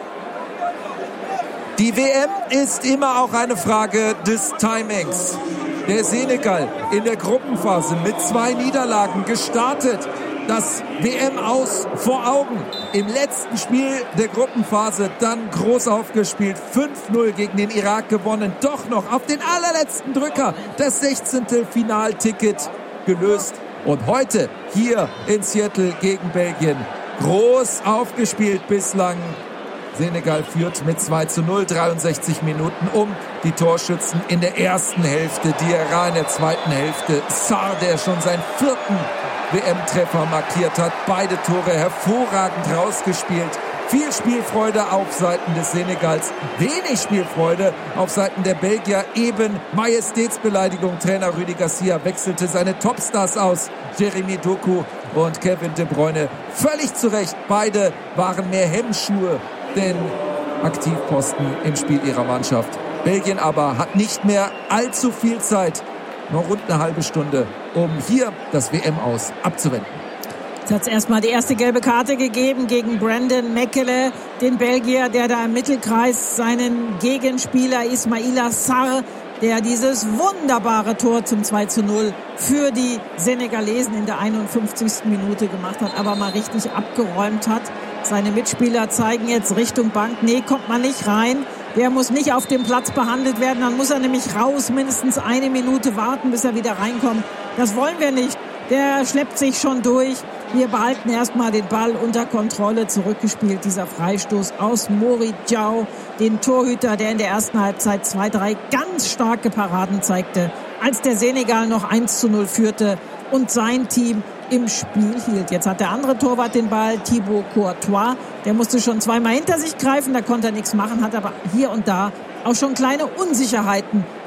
Speaker 12: Die WM ist immer auch eine Frage des Timings. Der Senegal in der Gruppenphase mit 2 Niederlagen gestartet. Das WM-Aus vor Augen. Im letzten Spiel der Gruppenphase dann groß aufgespielt. 5:0 gegen den Irak gewonnen. Doch noch auf den allerletzten Drücker das 16. Finalticket gelöst. Und heute hier in Seattle gegen Belgien groß aufgespielt bislang. Senegal führt mit 2:0, 63 Minuten um. Die Torschützen in der ersten Hälfte, Diarra in der zweiten Hälfte, Sarr, der schon seinen 4. WM-Treffer markiert hat. Beide Tore hervorragend rausgespielt. Viel Spielfreude auf Seiten des Senegals, wenig Spielfreude auf Seiten der Belgier. Eben Majestätsbeleidigung. Trainer Rüdi Garcia wechselte seine Topstars aus. Jeremy Doku und Kevin De Bruyne. Völlig zu Recht. Beide waren mehr Hemmschuhe denn Aktivposten im Spiel ihrer Mannschaft. Belgien aber hat nicht mehr allzu viel Zeit. Nur rund eine halbe Stunde, um hier das WM-Aus abzuwenden.
Speaker 11: Jetzt hat es erstmal die erste gelbe Karte gegeben gegen Brandon Mekele, den Belgier, der da im Mittelkreis seinen Gegenspieler Ismaila Sarr, der dieses wunderbare Tor zum 2:0 für die Senegalesen in der 51. Minute gemacht hat, aber mal richtig abgeräumt hat. Seine Mitspieler zeigen jetzt Richtung Bank, nee, kommt man nicht rein. Der muss nicht auf dem Platz behandelt werden, dann muss er nämlich raus, mindestens 1 Minute warten, bis er wieder reinkommt. Das wollen wir nicht. Der schleppt sich schon durch. Wir behalten erstmal den Ball unter Kontrolle. Zurückgespielt dieser Freistoß aus Mori Diaw, den Torhüter, der in der ersten Halbzeit 2-3 ganz starke Paraden zeigte, als der Senegal noch 1:0 führte und sein Team im Spiel hielt. Jetzt hat der andere Torwart den Ball, Thibaut Courtois. Der musste schon zweimal hinter sich greifen, da konnte er nichts machen, hat aber hier und da auch schon kleine Unsicherheiten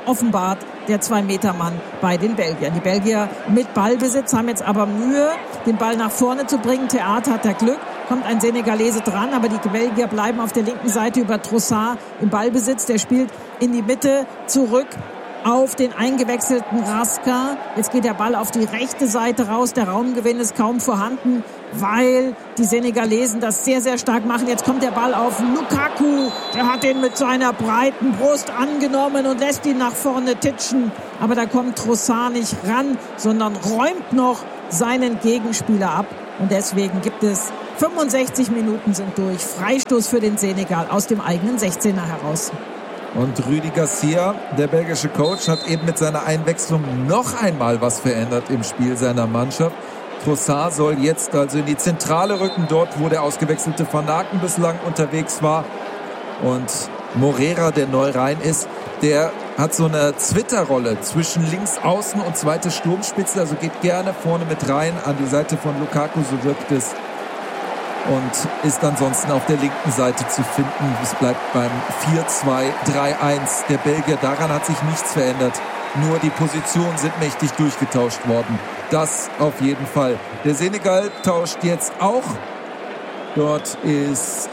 Speaker 11: offenbart der 2-Meter-Mann bei den Belgiern. Die Belgier mit Ballbesitz haben jetzt aber Mühe, den Ball nach vorne zu bringen. Theater hat der Glück, kommt ein Senegalese dran, aber die Belgier bleiben auf der linken Seite über Trossard im Ballbesitz. Der spielt in die Mitte zurück auf den eingewechselten Raskin. Jetzt geht der Ball auf die rechte Seite raus. Der Raumgewinn ist kaum vorhanden, weil die Senegalesen das sehr, sehr stark machen. Jetzt kommt der Ball auf Lukaku. Der hat den mit seiner breiten Brust angenommen und lässt ihn nach vorne titschen. Aber da kommt Trossard nicht ran, sondern räumt noch seinen Gegenspieler ab. Und deswegen gibt es 65 Minuten sind durch. Freistoß für den Senegal aus dem eigenen 16er heraus.
Speaker 12: Und Rudi Garcia, der belgische Coach, hat eben mit seiner Einwechslung noch einmal was verändert im Spiel seiner Mannschaft. Trossard soll jetzt also in die Zentrale rücken, dort wo der ausgewechselte Van Aken bislang unterwegs war. Und Moreira, der neu rein ist, der hat so eine Zwitterrolle zwischen links außen und zweite Sturmspitze, also geht gerne vorne mit rein an die Seite von Lukaku, so wirkt es. Und ist ansonsten auf der linken Seite zu finden. Es bleibt beim 4-2-3-1 der Belgier. Daran hat sich nichts verändert. Nur die Positionen sind mächtig durchgetauscht worden. Das auf jeden Fall. Der Senegal tauscht jetzt auch. Dort ist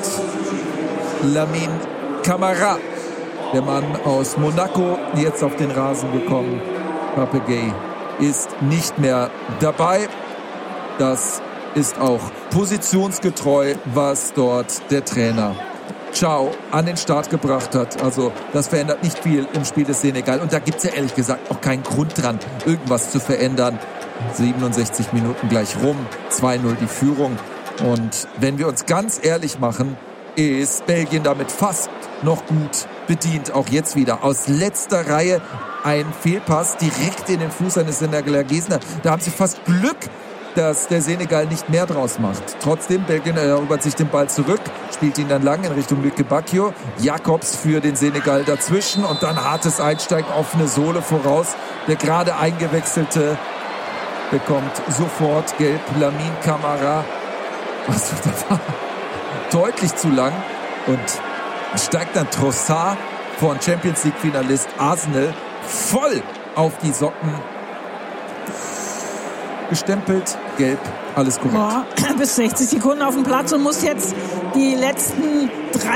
Speaker 12: Lamine Camara, der Mann aus Monaco, jetzt auf den Rasen gekommen. Pape Gueye ist nicht mehr dabei. Das ist auch positionsgetreu, was dort der Trainer Thiaw an den Start gebracht hat. Also das verändert nicht viel im Spiel des Senegal. Und da gibt es ja ehrlich gesagt auch keinen Grund dran, irgendwas zu verändern. 67 Minuten gleich rum, 2-0 die Führung. Und wenn wir uns ganz ehrlich machen, ist Belgien damit fast noch gut bedient. Auch jetzt wieder aus letzter Reihe ein Fehlpass direkt in den Fuß eines Senegalesen. Da haben sie fast Glück, dass der Senegal nicht mehr draus macht. Trotzdem, Belgien erobert sich den Ball zurück, spielt ihn dann lang in Richtung Luke Bacchio. Jakobs für den Senegal dazwischen und dann hartes Einsteigen, offene Sohle voraus. Der gerade eingewechselte bekommt sofort gelb. Lamine Camara, was da war, deutlich zu lang. Und steigt dann Trossard von Champions League Finalist Arsenal voll auf die Socken. Gestempelt, gelb, alles korrekt.
Speaker 11: Ja, bis 60 Sekunden auf dem Platz und muss jetzt die letzten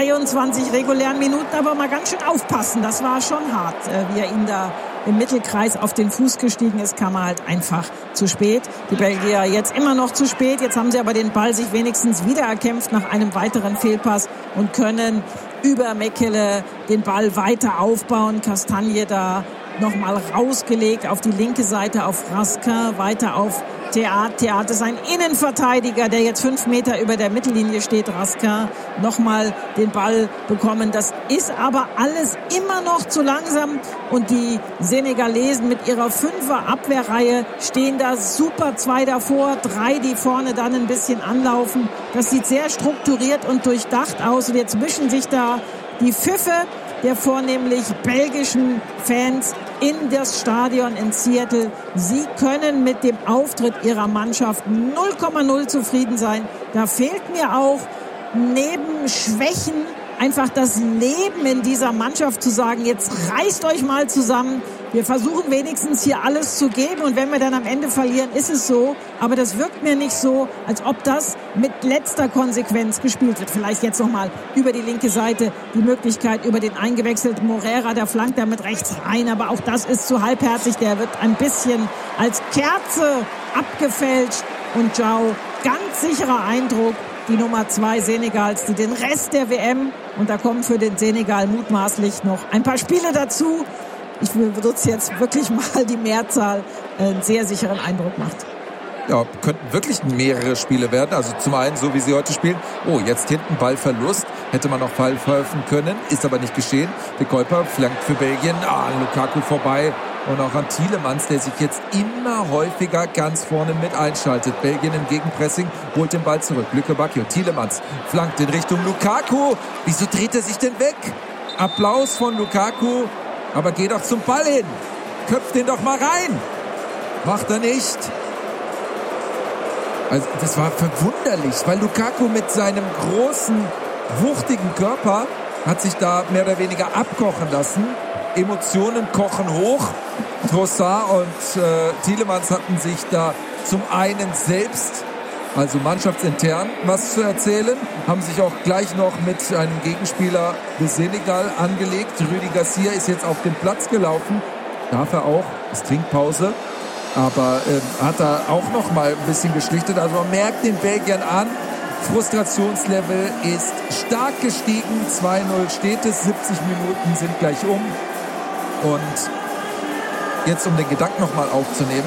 Speaker 11: 23 regulären Minuten aber mal ganz schön aufpassen. Das war schon hart, wie er ihn da im Mittelkreis auf den Fuß gestiegen ist, kam er halt einfach zu spät. Die Belgier jetzt immer noch zu spät. Jetzt haben sie aber den Ball sich wenigstens wiedererkämpft nach einem weiteren Fehlpass und können über Mekele den Ball weiter aufbauen. Castagne da nochmal rausgelegt auf die linke Seite auf Raskin, weiter auf Theat. Theat ist ein Innenverteidiger, der jetzt 5 Meter über der Mittellinie steht. Raskin nochmal den Ball bekommen. Das ist aber alles immer noch zu langsam. Und die Senegalesen mit ihrer 5er Abwehrreihe stehen da super 2 davor, 3, die vorne dann ein bisschen anlaufen. Das sieht sehr strukturiert und durchdacht aus. Und jetzt mischen sich da die Pfiffe der vornehmlich belgischen Fans in das Stadion in Seattle. Sie können mit dem Auftritt ihrer Mannschaft 0,0 zufrieden sein. Da fehlt mir auch neben Schwächen einfach das Leben in dieser Mannschaft zu sagen, jetzt reißt euch mal zusammen. Wir versuchen wenigstens hier alles zu geben und wenn wir dann am Ende verlieren, ist es so. Aber das wirkt mir nicht so, als ob das mit letzter Konsequenz gespielt wird. Vielleicht jetzt nochmal über die linke Seite die Möglichkeit über den eingewechselten Moreira, der flankt da mit rechts rein. Aber auch das ist zu halbherzig, der wird ein bisschen als Kerze abgefälscht. Und Thiaw, ganz sicherer Eindruck, die Nummer 2 Senegals, die den Rest der WM, und da kommen für den Senegal mutmaßlich noch ein paar Spiele dazu, ich benutze jetzt wirklich mal die Mehrzahl, einen sehr sicheren Eindruck macht.
Speaker 12: Ja, könnten wirklich mehrere Spiele werden. Also zum einen, so wie sie heute spielen. Oh, jetzt hinten Ballverlust. Hätte man noch Fall pfeifen können. Ist aber nicht geschehen. De Kuiper flankt für Belgien. Lukaku vorbei. Und auch an Tielemans, der sich jetzt immer häufiger ganz vorne mit einschaltet. Belgien im Gegenpressing holt den Ball zurück. Luke Bacchio, Tielemans flankt in Richtung Lukaku. Wieso dreht er sich denn weg? Applaus von Lukaku. Aber geh doch zum Ball hin. Köpft den doch mal rein. Macht er nicht. Also das war verwunderlich, weil Lukaku mit seinem großen, wuchtigen Körper hat sich da mehr oder weniger abkochen lassen. Emotionen kochen hoch. Trossard und Tielemans hatten sich da zum einen selbst, also mannschaftsintern, was zu erzählen, haben sich auch gleich noch mit einem Gegenspieler des Senegal angelegt. Rüdi Garcia ist jetzt auf den Platz gelaufen, darf er auch, ist Trinkpause, aber hat da auch noch mal ein bisschen geschlichtet. Also man merkt den Belgiern an, Frustrationslevel ist stark gestiegen, 2-0 steht es, 70 Minuten sind gleich um. Und jetzt, um den Gedanken nochmal aufzunehmen,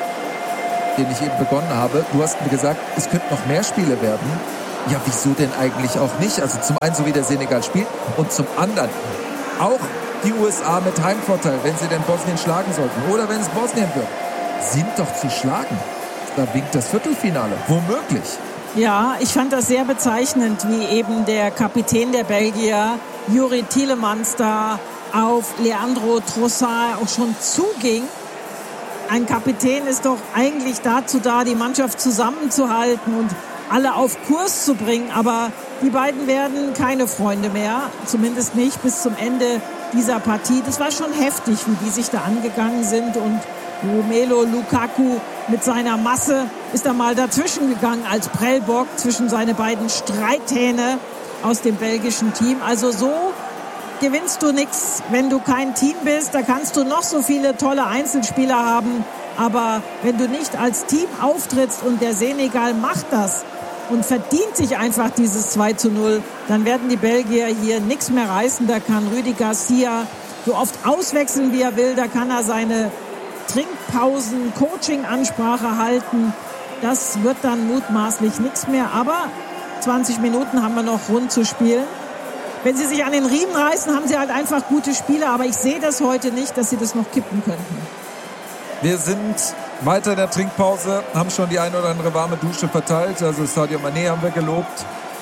Speaker 12: den ich eben begonnen habe, du hast mir gesagt, es könnten noch mehr Spiele werden. Ja, wieso denn eigentlich auch nicht? Also zum einen, so wie der Senegal spielt, und zum anderen auch die USA mit Heimvorteil, wenn sie denn Bosnien schlagen sollten oder wenn es Bosnien wird, sind doch zu schlagen. Da winkt das Viertelfinale, womöglich.
Speaker 11: Ja, ich fand das sehr bezeichnend, wie eben der Kapitän der Belgier, Juri Tielemans, da auf Leandro Trossard auch schon zuging. Ein Kapitän ist doch eigentlich dazu da, die Mannschaft zusammenzuhalten und alle auf Kurs zu bringen. Aber die beiden werden keine Freunde mehr, zumindest nicht bis zum Ende dieser Partie. Das war schon heftig, wie die sich da angegangen sind. Und Romelu Lukaku mit seiner Masse ist da mal dazwischen gegangen als Prellbock zwischen seine beiden Streithähne aus dem belgischen Team. Also so gewinnst du nichts, wenn du kein Team bist. Da kannst du noch so viele tolle Einzelspieler haben. Aber wenn du nicht als Team auftrittst und der Senegal macht das und verdient sich einfach dieses 2-0, dann werden die Belgier hier nichts mehr reißen. Da kann Rüdi Garcia so oft auswechseln, wie er will. Da kann er seine Trinkpausen, Coaching-Ansprache halten. Das wird dann mutmaßlich nichts mehr. Aber 20 Minuten haben wir noch rund zu spielen. Wenn sie sich an den Riemen reißen, haben sie halt einfach gute Spieler. Aber ich sehe das heute nicht, dass sie das noch kippen könnten.
Speaker 12: Wir sind weiter in der Trinkpause, haben schon die eine oder andere warme Dusche verteilt. Also Sadio Mané haben wir gelobt.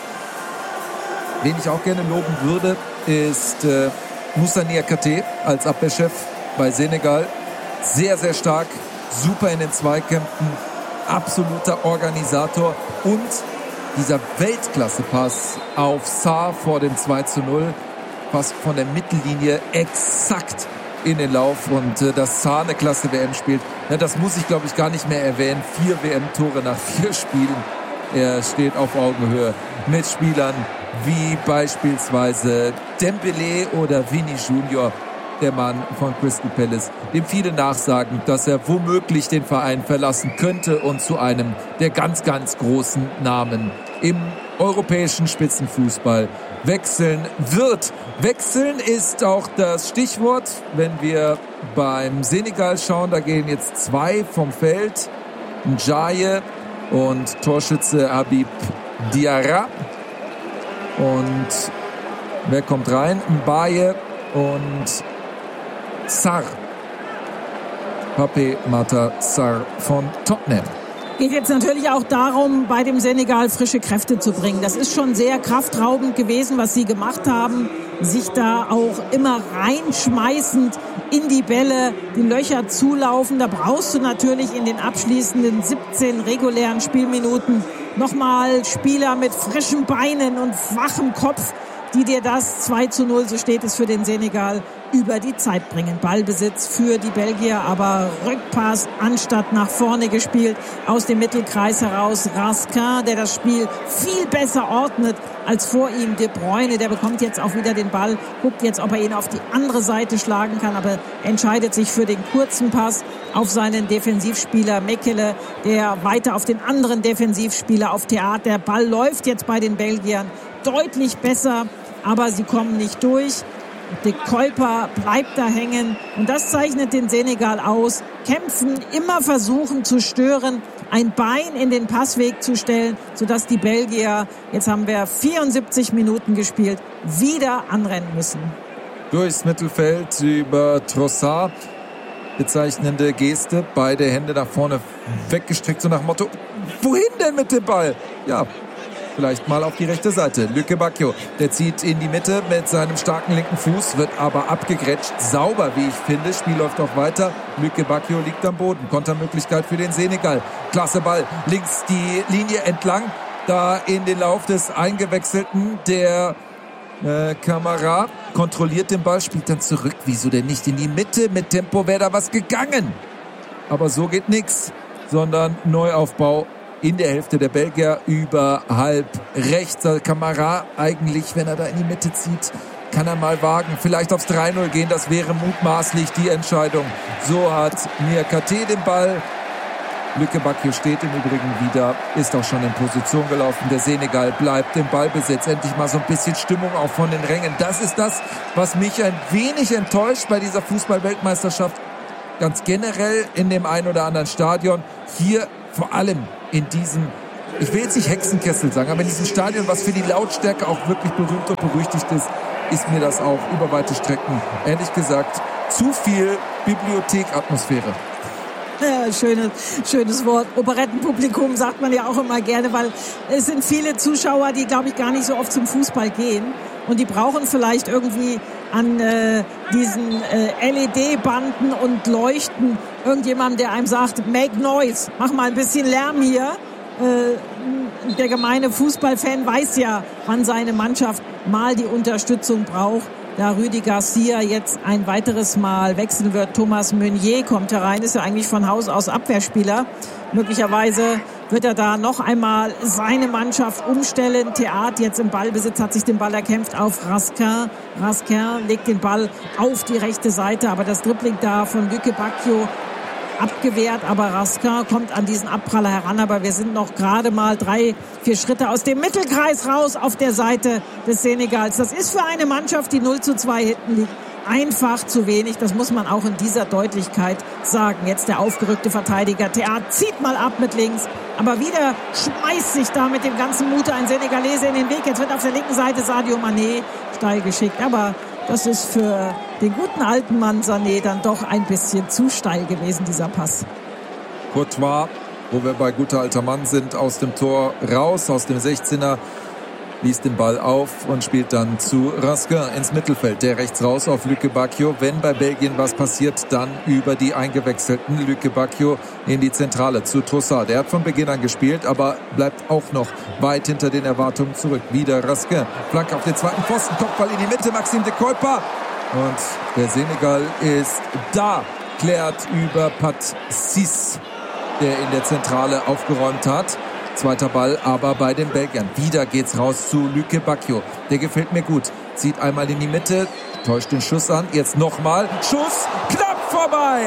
Speaker 12: Wen ich auch gerne loben würde, ist Moussa Niakhaté als Abwehrchef bei Senegal. Sehr, sehr stark, super in den Zweikämpfen, absoluter Organisator und dieser Weltklasse-Pass auf Sarr vor dem 2-0, fast von der Mittellinie exakt in den Lauf, und dass Sarr eine Klasse WM spielt, ja, das muss ich, glaube ich, gar nicht mehr erwähnen. 4 WM-Tore nach 4 Spielen. Er steht auf Augenhöhe mit Spielern wie beispielsweise Dembélé oder Vini Junior, der Mann von Crystal Palace, dem viele nachsagen, dass er womöglich den Verein verlassen könnte und zu einem der ganz, ganz großen Namen im europäischen Spitzenfußball wechseln wird. Wechseln ist auch das Stichwort, wenn wir beim Senegal schauen. Da gehen jetzt 2 vom Feld, Ndiaye und Torschütze Habib Diarra. Und wer kommt rein? Mbaye und Sarr. Pape Matar Sarr von Tottenham.
Speaker 11: Geht jetzt natürlich auch darum, bei dem Senegal frische Kräfte zu bringen. Das ist schon sehr kraftraubend gewesen, was sie gemacht haben. Sich da auch immer reinschmeißend in die Bälle, die Löcher zulaufen. Da brauchst du natürlich in den abschließenden 17 regulären Spielminuten nochmal Spieler mit frischen Beinen und wachem Kopf, die dir das 2-0, so steht es für den Senegal, über die Zeit bringen. Ballbesitz für die Belgier, aber Rückpass anstatt nach vorne gespielt, aus dem Mittelkreis heraus. Raskin, der das Spiel viel besser ordnet als vor ihm De Bruyne. Der bekommt jetzt auch wieder den Ball, guckt jetzt, ob er ihn auf die andere Seite schlagen kann, aber entscheidet sich für den kurzen Pass auf seinen Defensivspieler Mekele, der weiter auf den anderen Defensivspieler auf Theater. Der Ball läuft jetzt bei den Belgiern deutlich besser, aber sie kommen nicht durch. De Kuiper bleibt da hängen und das zeichnet den Senegal aus. Kämpfen, immer versuchen zu stören, ein Bein in den Passweg zu stellen, sodass die Belgier, jetzt haben wir 74 Minuten gespielt, wieder anrennen müssen.
Speaker 12: Durchs Mittelfeld über Trossard. Bezeichnende Geste, beide Hände nach vorne weggestreckt, so nach dem Motto, wohin denn mit dem Ball? Ja, vielleicht mal auf die rechte Seite. Luke Bacchio, der zieht in die Mitte mit seinem starken linken Fuß, wird aber abgegrätscht. Sauber, wie ich finde. Spiel läuft auch weiter. Luke Bacchio liegt am Boden. Kontermöglichkeit für den Senegal. Klasse Ball. Links die Linie entlang. Da in den Lauf des Eingewechselten, der Camara kontrolliert den Ball, spielt dann zurück. Wieso denn nicht in die Mitte? Mit Tempo wäre da was gegangen. Aber so geht nichts, sondern Neuaufbau in der Hälfte der Belgier über halb rechts. Camara eigentlich, wenn er da in die Mitte zieht, kann er mal wagen, vielleicht aufs 3-0 gehen. Das wäre mutmaßlich die Entscheidung. So hat Niakate den Ball. Luke Bacchio steht im Übrigen wieder, ist auch schon in Position gelaufen. Der Senegal bleibt im Ballbesitz. Endlich mal so ein bisschen Stimmung auch von den Rängen. Das ist das, was mich ein wenig enttäuscht bei dieser Fußball-Weltmeisterschaft. Ganz generell in dem ein oder anderen Stadion. Hier vor allem in diesem, ich will jetzt nicht Hexenkessel sagen, aber in diesem Stadion, was für die Lautstärke auch wirklich berühmt und berüchtigt ist mir das auch über weite Strecken, ehrlich gesagt, zu viel Bibliothekatmosphäre.
Speaker 11: Ja, schönes Wort. Operettenpublikum sagt man ja auch immer gerne, weil es sind viele Zuschauer, die, glaube ich, gar nicht so oft zum Fußball gehen. Und die brauchen vielleicht irgendwie an diesen LED-Banden und Leuchten irgendjemand, der einem sagt, make noise, mach mal ein bisschen Lärm hier. Der gemeine Fußballfan weiß ja, wann seine Mannschaft mal die Unterstützung braucht. Da Rüdi Garcia jetzt ein weiteres Mal wechseln wird. Thomas Meunier kommt herein, ist ja eigentlich von Haus aus Abwehrspieler. Möglicherweise wird er da noch einmal seine Mannschaft umstellen. Theat jetzt im Ballbesitz, hat sich den Ball erkämpft auf Raskin. Raskin legt den Ball auf die rechte Seite, aber das Dribbling da von Luke Bacchio abgewehrt, aber Raskin kommt an diesen Abpraller heran, aber wir sind noch gerade mal 3-4 Schritte aus dem Mittelkreis raus auf der Seite des Senegals. Das ist für eine Mannschaft, die 0:2 hinten liegt, einfach zu wenig. Das muss man auch in dieser Deutlichkeit sagen. Jetzt der aufgerückte Verteidiger Theat zieht mal ab mit links, aber wieder schmeißt sich da mit dem ganzen Mut ein Senegalese in den Weg. Jetzt wird auf der linken Seite Sadio Mané steil geschickt, aber das ist für den guten alten Mann Sané dann doch ein bisschen zu steil gewesen, dieser Pass.
Speaker 12: Courtois, wo wir bei guter alter Mann sind, aus dem Tor raus, aus dem 16er, liest den Ball auf und spielt dann zu Raskin ins Mittelfeld. Der rechts raus auf Luke Bacchio. Wenn bei Belgien was passiert, dann über die eingewechselten. Luke Bacchio in die Zentrale zu Trossard. Der hat von Beginn an gespielt, aber bleibt auch noch weit hinter den Erwartungen zurück. Wieder Raskin. Flanke auf den zweiten Pfosten. Kopfball in die Mitte. Maxime de Kuiper. Und der Senegal ist da. Klärt über Pat Sis, der in der Zentrale aufgeräumt hat. Zweiter Ball aber bei den Belgiern. Wieder geht's raus zu Luke Bacchio. Der gefällt mir gut. Zieht einmal in die Mitte, täuscht den Schuss an. Jetzt nochmal. Schuss, knapp vorbei.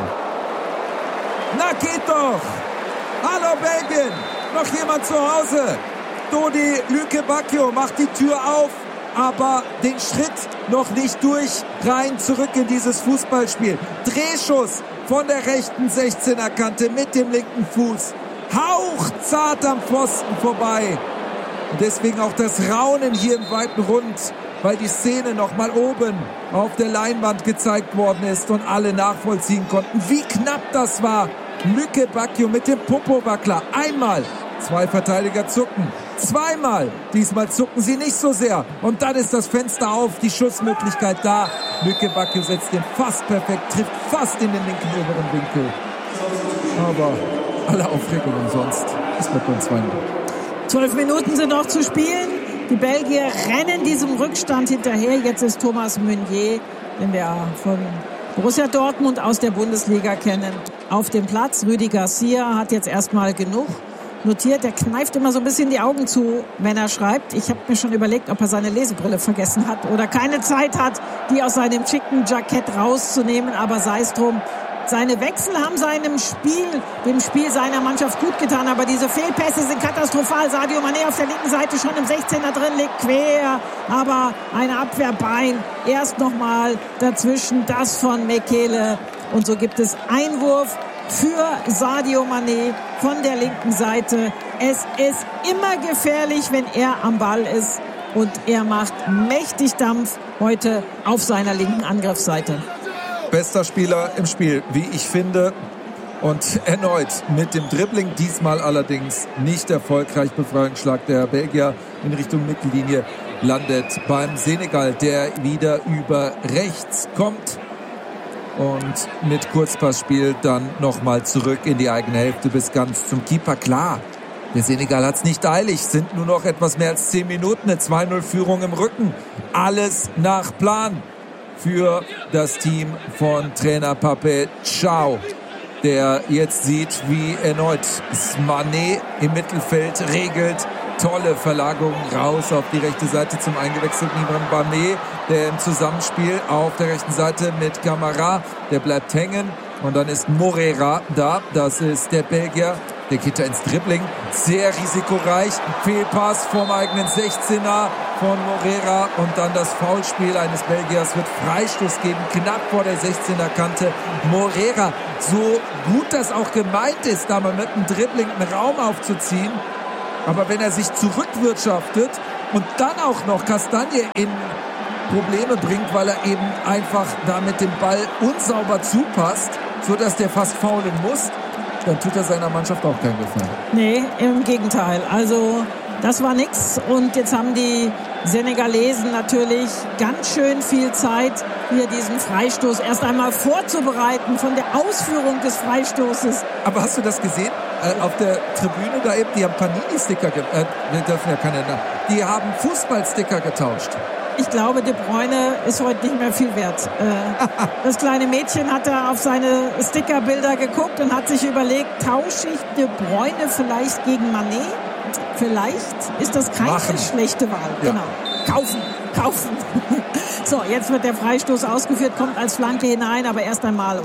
Speaker 12: Na geht doch. Hallo Belgien. Noch jemand zu Hause. Dodi Luke Bacchio macht die Tür auf, aber den Schritt noch nicht durch. Rein zurück in dieses Fußballspiel. Drehschuss von der rechten 16er Kante mit dem linken Fuß. Hauchzart am Pfosten vorbei. Und deswegen auch das Raunen hier im weiten Rund, weil die Szene noch mal oben auf der Leinwand gezeigt worden ist und alle nachvollziehen konnten, wie knapp das war. Luke Bacchio mit dem Popowackler. Einmal, 2 Verteidiger zucken. Zweimal, diesmal zucken sie nicht so sehr. Und dann ist das Fenster auf, die Schussmöglichkeit da. Luke Bacchio setzt den fast perfekt, trifft fast in den linken oberen Winkel. Aber alle Aufregung umsonst. Es bleibt beim 2-0.
Speaker 11: 12 Minuten sind noch zu spielen. Die Belgier rennen diesem Rückstand hinterher. Jetzt ist Thomas Meunier, den wir von Borussia Dortmund aus der Bundesliga kennen, auf dem Platz. Rüdi Garcia hat jetzt erstmal genug notiert. Der kneift immer so ein bisschen die Augen zu, wenn er schreibt. Ich habe mir schon überlegt, ob er seine Lesebrille vergessen hat oder keine Zeit hat, die aus seinem schicken Jackett rauszunehmen. Aber sei es drum. Seine Wechsel haben dem Spiel seiner Mannschaft gut getan, aber diese Fehlpässe sind katastrophal. Sadio Mané auf der linken Seite schon im 16er drin, liegt quer, aber ein Abwehrbein erst nochmal dazwischen, das von Mekele. Und so gibt es Einwurf für Sadio Mané von der linken Seite. Es ist immer gefährlich, wenn er am Ball ist, und er macht mächtig Dampf heute auf seiner linken Angriffsseite.
Speaker 12: Bester Spieler im Spiel, wie ich finde. Und erneut mit dem Dribbling, diesmal allerdings nicht erfolgreich. Befreiungsschlag der Belgier in Richtung Mittellinie landet beim Senegal, der wieder über rechts kommt. Und mit Kurzpassspiel dann nochmal zurück in die eigene Hälfte bis ganz zum Keeper. Klar, Der Senegal hat es nicht eilig, sind nur noch etwas mehr als 10 Minuten, eine 2-0-Führung im Rücken. Alles nach Plan für das Team von Trainer Pape Thiaw, der jetzt sieht, wie erneut Mané im Mittelfeld regelt. Tolle Verlagerung raus auf die rechte Seite zum eingewechselten Imran Bamé, der im Zusammenspiel auf der rechten Seite mit Camara, der bleibt hängen. Und dann ist Moreira da, das ist der Belgier. Der geht da ins Dribbling, sehr risikoreich. Fehlpass vom eigenen 16er von Moreira und dann das Foulspiel eines Belgiers, wird Freistoß geben, knapp vor der 16er Kante. Moreira, so gut das auch gemeint ist, da mal mit dem Dribbling einen Raum aufzuziehen, aber wenn er sich zurückwirtschaftet und dann auch noch Castagne in Probleme bringt, weil er eben einfach da mit dem Ball unsauber zupasst, sodass der fast faulen muss, dann tut er seiner Mannschaft auch keinen Gefallen.
Speaker 11: Nee, im Gegenteil. Also das war nix. Und jetzt haben die Senegalesen natürlich ganz schön viel Zeit, hier diesen Freistoß erst einmal vorzubereiten von der Ausführung des Freistoßes.
Speaker 12: Aber hast du das gesehen? Auf der Tribüne da eben, die haben Panini-Sticker, wir dürfen ja keine Namen, die haben Fußballsticker getauscht.
Speaker 11: Ich glaube, De Bruyne ist heute nicht mehr viel wert. Das kleine Mädchen hat da auf seine Stickerbilder geguckt und hat sich überlegt, tausche ich De Bruyne vielleicht gegen Mané? Vielleicht ist das keine schlechte Wahl. Ja. Genau. Kaufen. So, jetzt wird der Freistoß ausgeführt, kommt als Flanke hinein, aber erst einmal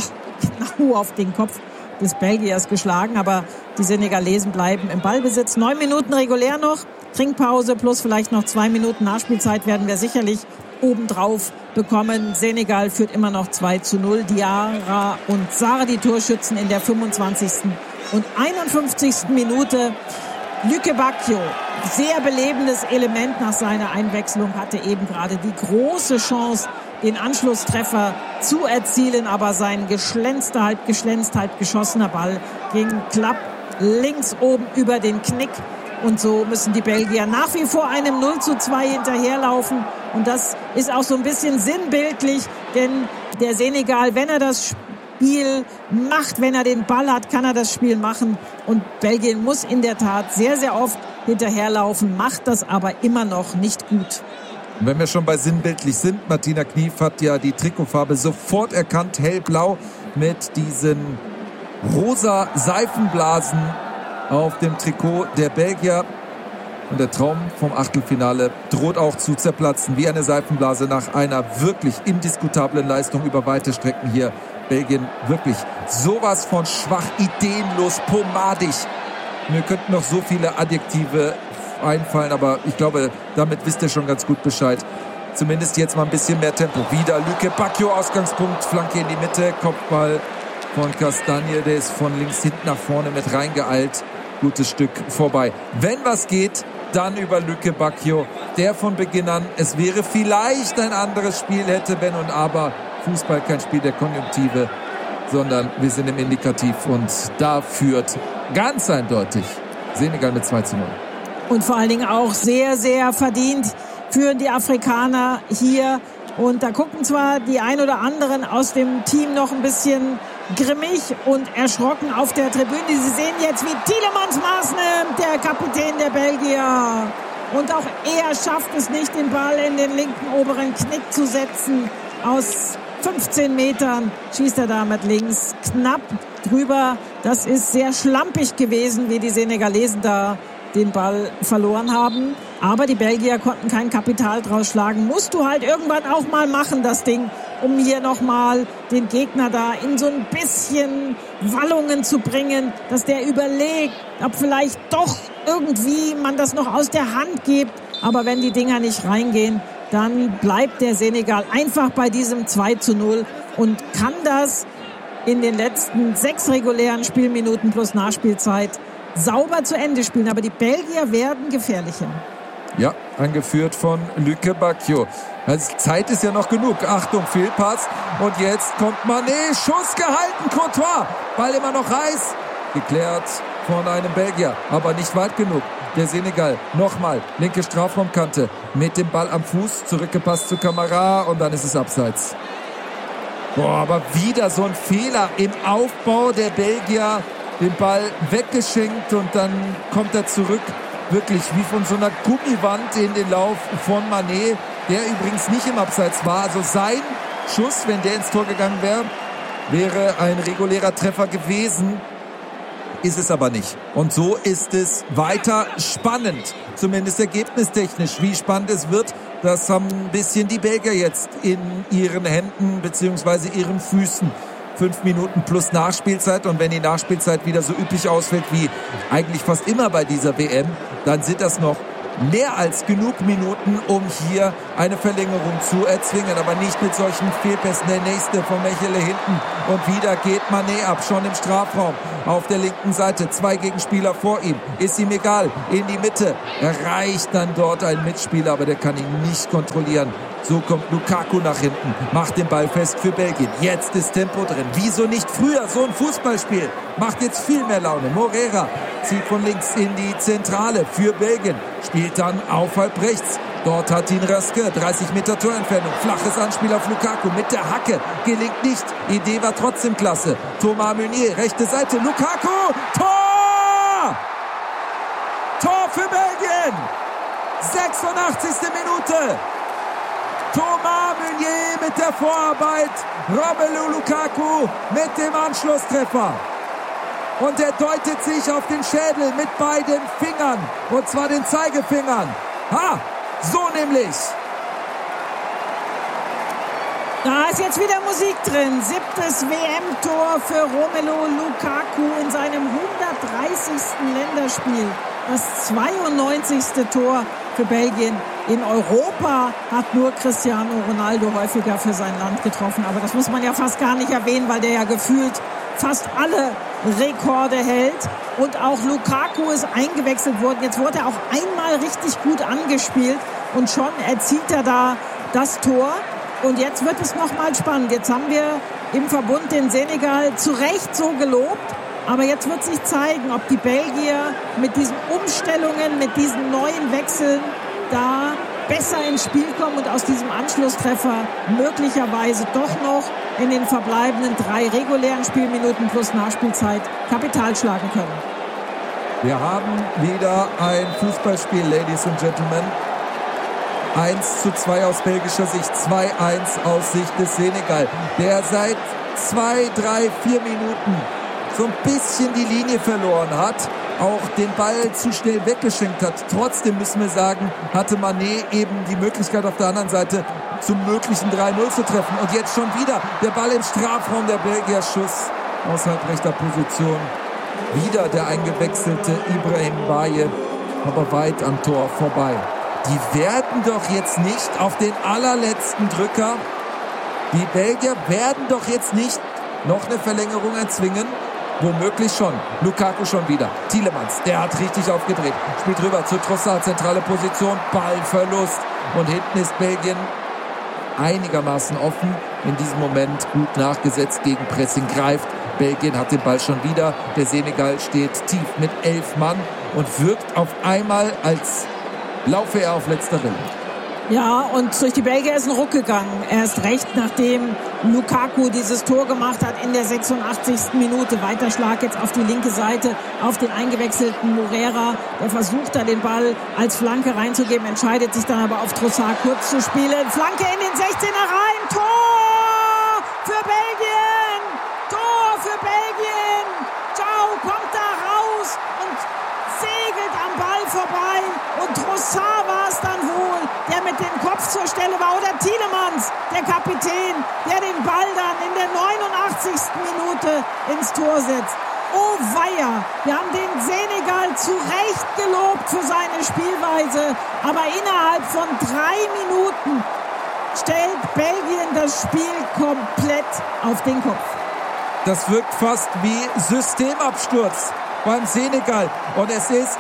Speaker 11: genau auf den Kopf des Belgiers geschlagen. Aber die Senegalesen bleiben im Ballbesitz. 9 Minuten regulär noch. Trinkpause plus vielleicht noch 2 Minuten Nachspielzeit werden wir sicherlich obendrauf bekommen. Senegal führt immer noch 2-0. Diarra und Sarr die Torschützen in der 25. und 51. Minute. Luke Bacchio, sehr belebendes Element nach seiner Einwechslung, hatte eben gerade die große Chance, den Anschlusstreffer zu erzielen, aber sein halb geschossener Ball ging klapp links oben über den Knick. Und so müssen die Belgier nach wie vor einem 0-2 hinterherlaufen. Und das ist auch so ein bisschen sinnbildlich, denn der Senegal, wenn er das Spiel macht, wenn er den Ball hat, kann er das Spiel machen. Und Belgien muss in der Tat sehr, sehr oft hinterherlaufen, macht das aber immer noch nicht gut.
Speaker 12: Und wenn wir schon bei sinnbildlich sind, Martina Knief hat ja die Trikotfarbe sofort erkannt, hellblau mit diesen rosa Seifenblasen auf dem Trikot der Belgier. Und der Traum vom Achtelfinale droht auch zu zerplatzen, wie eine Seifenblase nach einer wirklich indiskutablen Leistung über weite Strecken hier. Belgien wirklich sowas von schwach, ideenlos, pomadig. Mir könnten noch so viele Adjektive einfallen, aber ich glaube, damit wisst ihr schon ganz gut Bescheid. Zumindest jetzt mal ein bisschen mehr Tempo. Wieder Luke Bacchio, Ausgangspunkt, Flanke in die Mitte, Kopfball von Castagne, der ist von links hinten nach vorne mit reingeeilt. Gutes Stück vorbei. Wenn was geht, dann über Luke Bacchio, der von Beginn an, es wäre vielleicht ein anderes Spiel, hätte wenn und aber. Fußball kein Spiel der Konjunktive, sondern wir sind im Indikativ und da führt ganz eindeutig Senegal mit 2-0.
Speaker 11: Und vor allen Dingen auch sehr, sehr verdient führen die Afrikaner hier. Und da gucken zwar die ein oder anderen aus dem Team noch ein bisschen grimmig und erschrocken auf der Tribüne. Sie sehen jetzt, wie Tielemans Maas nimmt, der Kapitän der Belgier. Und auch er schafft es nicht, den Ball in den linken oberen Knick zu setzen. Aus 15 Metern schießt er damit links knapp drüber. Das ist sehr schlampig gewesen, wie die Senegalesen da den Ball verloren haben. Aber die Belgier konnten kein Kapital draus schlagen. Musst du halt irgendwann auch mal machen, das Ding, um hier nochmal den Gegner da in so ein bisschen Wallungen zu bringen, dass der überlegt, ob vielleicht doch irgendwie man das noch aus der Hand gibt. Aber wenn die Dinger nicht reingehen, dann bleibt der Senegal einfach bei diesem 2-0 und kann das in den letzten 6 regulären Spielminuten plus Nachspielzeit sauber zu Ende spielen. Aber die Belgier werden gefährlicher.
Speaker 12: Ja, angeführt von Luke Bacchio. Also Zeit ist ja noch genug. Achtung, Fehlpass. Und jetzt kommt Mané. Schuss gehalten, Courtois. Ball immer noch heiß. Geklärt von einem Belgier, aber nicht weit genug. Der Senegal, nochmal, linke Strafraumkante, mit dem Ball am Fuß, zurückgepasst zu Camara und dann ist es abseits. Boah, aber wieder so ein Fehler im Aufbau der Belgier. den Ball weggeschenkt und dann kommt er zurück, wirklich wie von so einer Gummiwand in den Lauf von Mané, der übrigens nicht im Abseits war. Also sein Schuss, wenn der ins Tor gegangen wäre, wäre ein regulärer Treffer gewesen. Ist es aber nicht. Und so ist es weiter spannend, zumindest ergebnistechnisch. Wie spannend es wird, das haben ein bisschen die Belgier jetzt in ihren Händen bzw. ihren Füßen. 5 Minuten plus Nachspielzeit, und wenn die Nachspielzeit wieder so üppig ausfällt wie eigentlich fast immer bei dieser WM, dann sind das noch mehr als genug Minuten, um hier eine Verlängerung zu erzwingen, aber nicht mit solchen Fehlpässen. Der nächste von Mechele hinten und wieder geht Mané ab, schon im Strafraum auf der linken Seite. 2 Gegenspieler vor ihm, ist ihm egal, in die Mitte, erreicht dann dort ein Mitspieler, aber der kann ihn nicht kontrollieren. So kommt Lukaku nach hinten, macht den Ball fest für Belgien. Jetzt ist Tempo drin. Wieso nicht früher? So ein Fußballspiel macht jetzt viel mehr Laune. Moreira zieht von links in die Zentrale für Belgien, spielt dann auf halb rechts. Dort hat ihn Röske, 30 Meter Torentfernung, flaches Anspiel auf Lukaku mit der Hacke, gelingt nicht. Idee war trotzdem klasse. Thomas Meunier, rechte Seite, Lukaku, Tor! Tor für Belgien! 86. Minute! Thomas Meunier mit der Vorarbeit, Romelu Lukaku mit dem Anschlusstreffer. Und er deutet sich auf den Schädel mit beiden Fingern, und zwar den Zeigefingern. Ha, so nämlich.
Speaker 11: Da ist jetzt wieder Musik drin. 7. WM-Tor für Romelu Lukaku in seinem 130. Länderspiel. Das 92. Tor für Belgien. In Europa hat nur Cristiano Ronaldo häufiger für sein Land getroffen. Aber das muss man ja fast gar nicht erwähnen, weil der ja gefühlt fast alle Rekorde hält. Und auch Lukaku ist eingewechselt worden. Jetzt wurde er auch einmal richtig gut angespielt. Und schon erzielt er da das Tor. Und jetzt wird es nochmal spannend. Jetzt haben wir im Verbund den Senegal zu Recht so gelobt. Aber jetzt wird sich zeigen, ob die Belgier mit diesen Umstellungen, mit diesen neuen Wechseln da besser ins Spiel kommen und aus diesem Anschlusstreffer möglicherweise doch noch in den verbleibenden 3 regulären Spielminuten plus Nachspielzeit Kapital schlagen können.
Speaker 12: Wir haben wieder ein Fußballspiel, Ladies and Gentlemen. 1:2 aus belgischer Sicht, 2:1 aus Sicht des Senegal, der seit 2, 3, 4 Minuten so ein bisschen die Linie verloren hat, auch den Ball zu schnell weggeschenkt hat. Trotzdem müssen wir sagen, hatte Mané eben die Möglichkeit auf der anderen Seite zum möglichen 3:0 zu treffen. Und jetzt schon wieder der Ball im Strafraum, der Belgier, Schuss aus halbrechter Position. Wieder der eingewechselte Ibrahim Baye, aber weit am Tor vorbei. Die werden doch jetzt nicht auf den allerletzten Drücker, die Belgier werden doch jetzt nicht noch eine Verlängerung erzwingen. Womöglich schon. Lukaku schon wieder. Tielemans, der hat richtig aufgedreht. Spielt rüber zu Trossard, zentrale Position, Ballverlust. Und hinten ist Belgien einigermaßen offen. In diesem Moment gut nachgesetzt, gegen Pressing greift. Belgien hat den Ball schon wieder. Der Senegal steht tief mit 11 Mann und wirkt auf einmal, als laufe er auf letzter Rille.
Speaker 11: Ja, und durch die Belgier ist ein Ruck gegangen. Erst recht, nachdem Lukaku dieses Tor gemacht hat in der 86. Minute. Weiter Schlag jetzt auf die linke Seite, auf den eingewechselten Moreira. Der versucht da den Ball als Flanke reinzugeben, entscheidet sich dann aber auf Trossard kurz zu spielen. Flanke in den 16er rein. Tor für Belgien! Tor für Belgien! Ciao kommt da raus und segelt am Ball vorbei. Und Trossard war es dann wohl, der mit dem Kopf zur Stelle war. Oder Tielemans, der Kapitän, der den Ball dann in der 89. Minute ins Tor setzt. Oh weia, wir haben den Senegal zu Recht gelobt für seine Spielweise. Aber innerhalb von 3 Minuten stellt Belgien das Spiel komplett auf den Kopf.
Speaker 12: Das wirkt fast wie Systemabsturz beim Senegal. Und es ist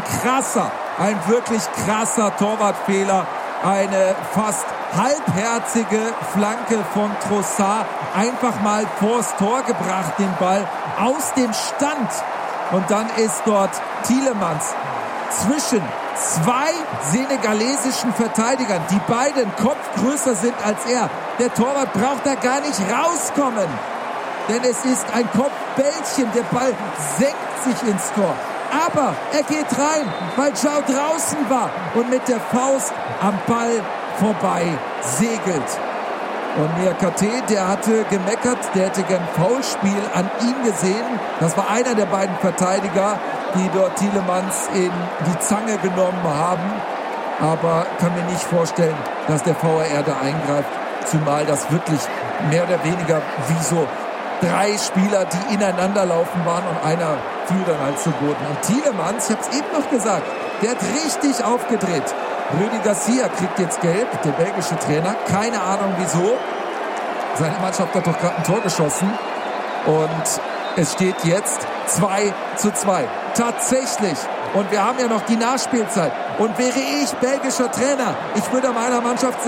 Speaker 12: ein wirklich krasser Torwartfehler. Eine fast halbherzige Flanke von Trossard. Einfach mal vors Tor gebracht, den Ball aus dem Stand. Und dann ist dort Tielemans zwischen 2 senegalesischen Verteidigern, die beiden Kopf größer sind als er. Der Torwart braucht da gar nicht rauskommen. denn es ist ein Kopfbällchen. Der Ball senkt sich ins Tor. Aber er geht rein, weil João draußen war und mit der Faust am Ball vorbei segelt. Und Niakate, der hatte gemeckert, der hätte gern Foulspiel an ihm gesehen. Das war einer der beiden Verteidiger, die dort Tielemans in die Zange genommen haben. Aber kann mir nicht vorstellen, dass der VAR da eingreift. Zumal das wirklich mehr oder weniger wie so 3 Spieler, die ineinander laufen waren und einer fiel dann halt zu Boden. Und Tielemans, ich habe es eben noch gesagt, der hat richtig aufgedreht. Rudi Garcia kriegt jetzt gelb, der belgische Trainer. Keine Ahnung wieso. Seine Mannschaft hat doch gerade ein Tor geschossen. Und es steht jetzt 2:2. Tatsächlich. Und wir haben ja noch die Nachspielzeit. Und wäre ich belgischer Trainer, ich würde meiner Mannschaft sagen,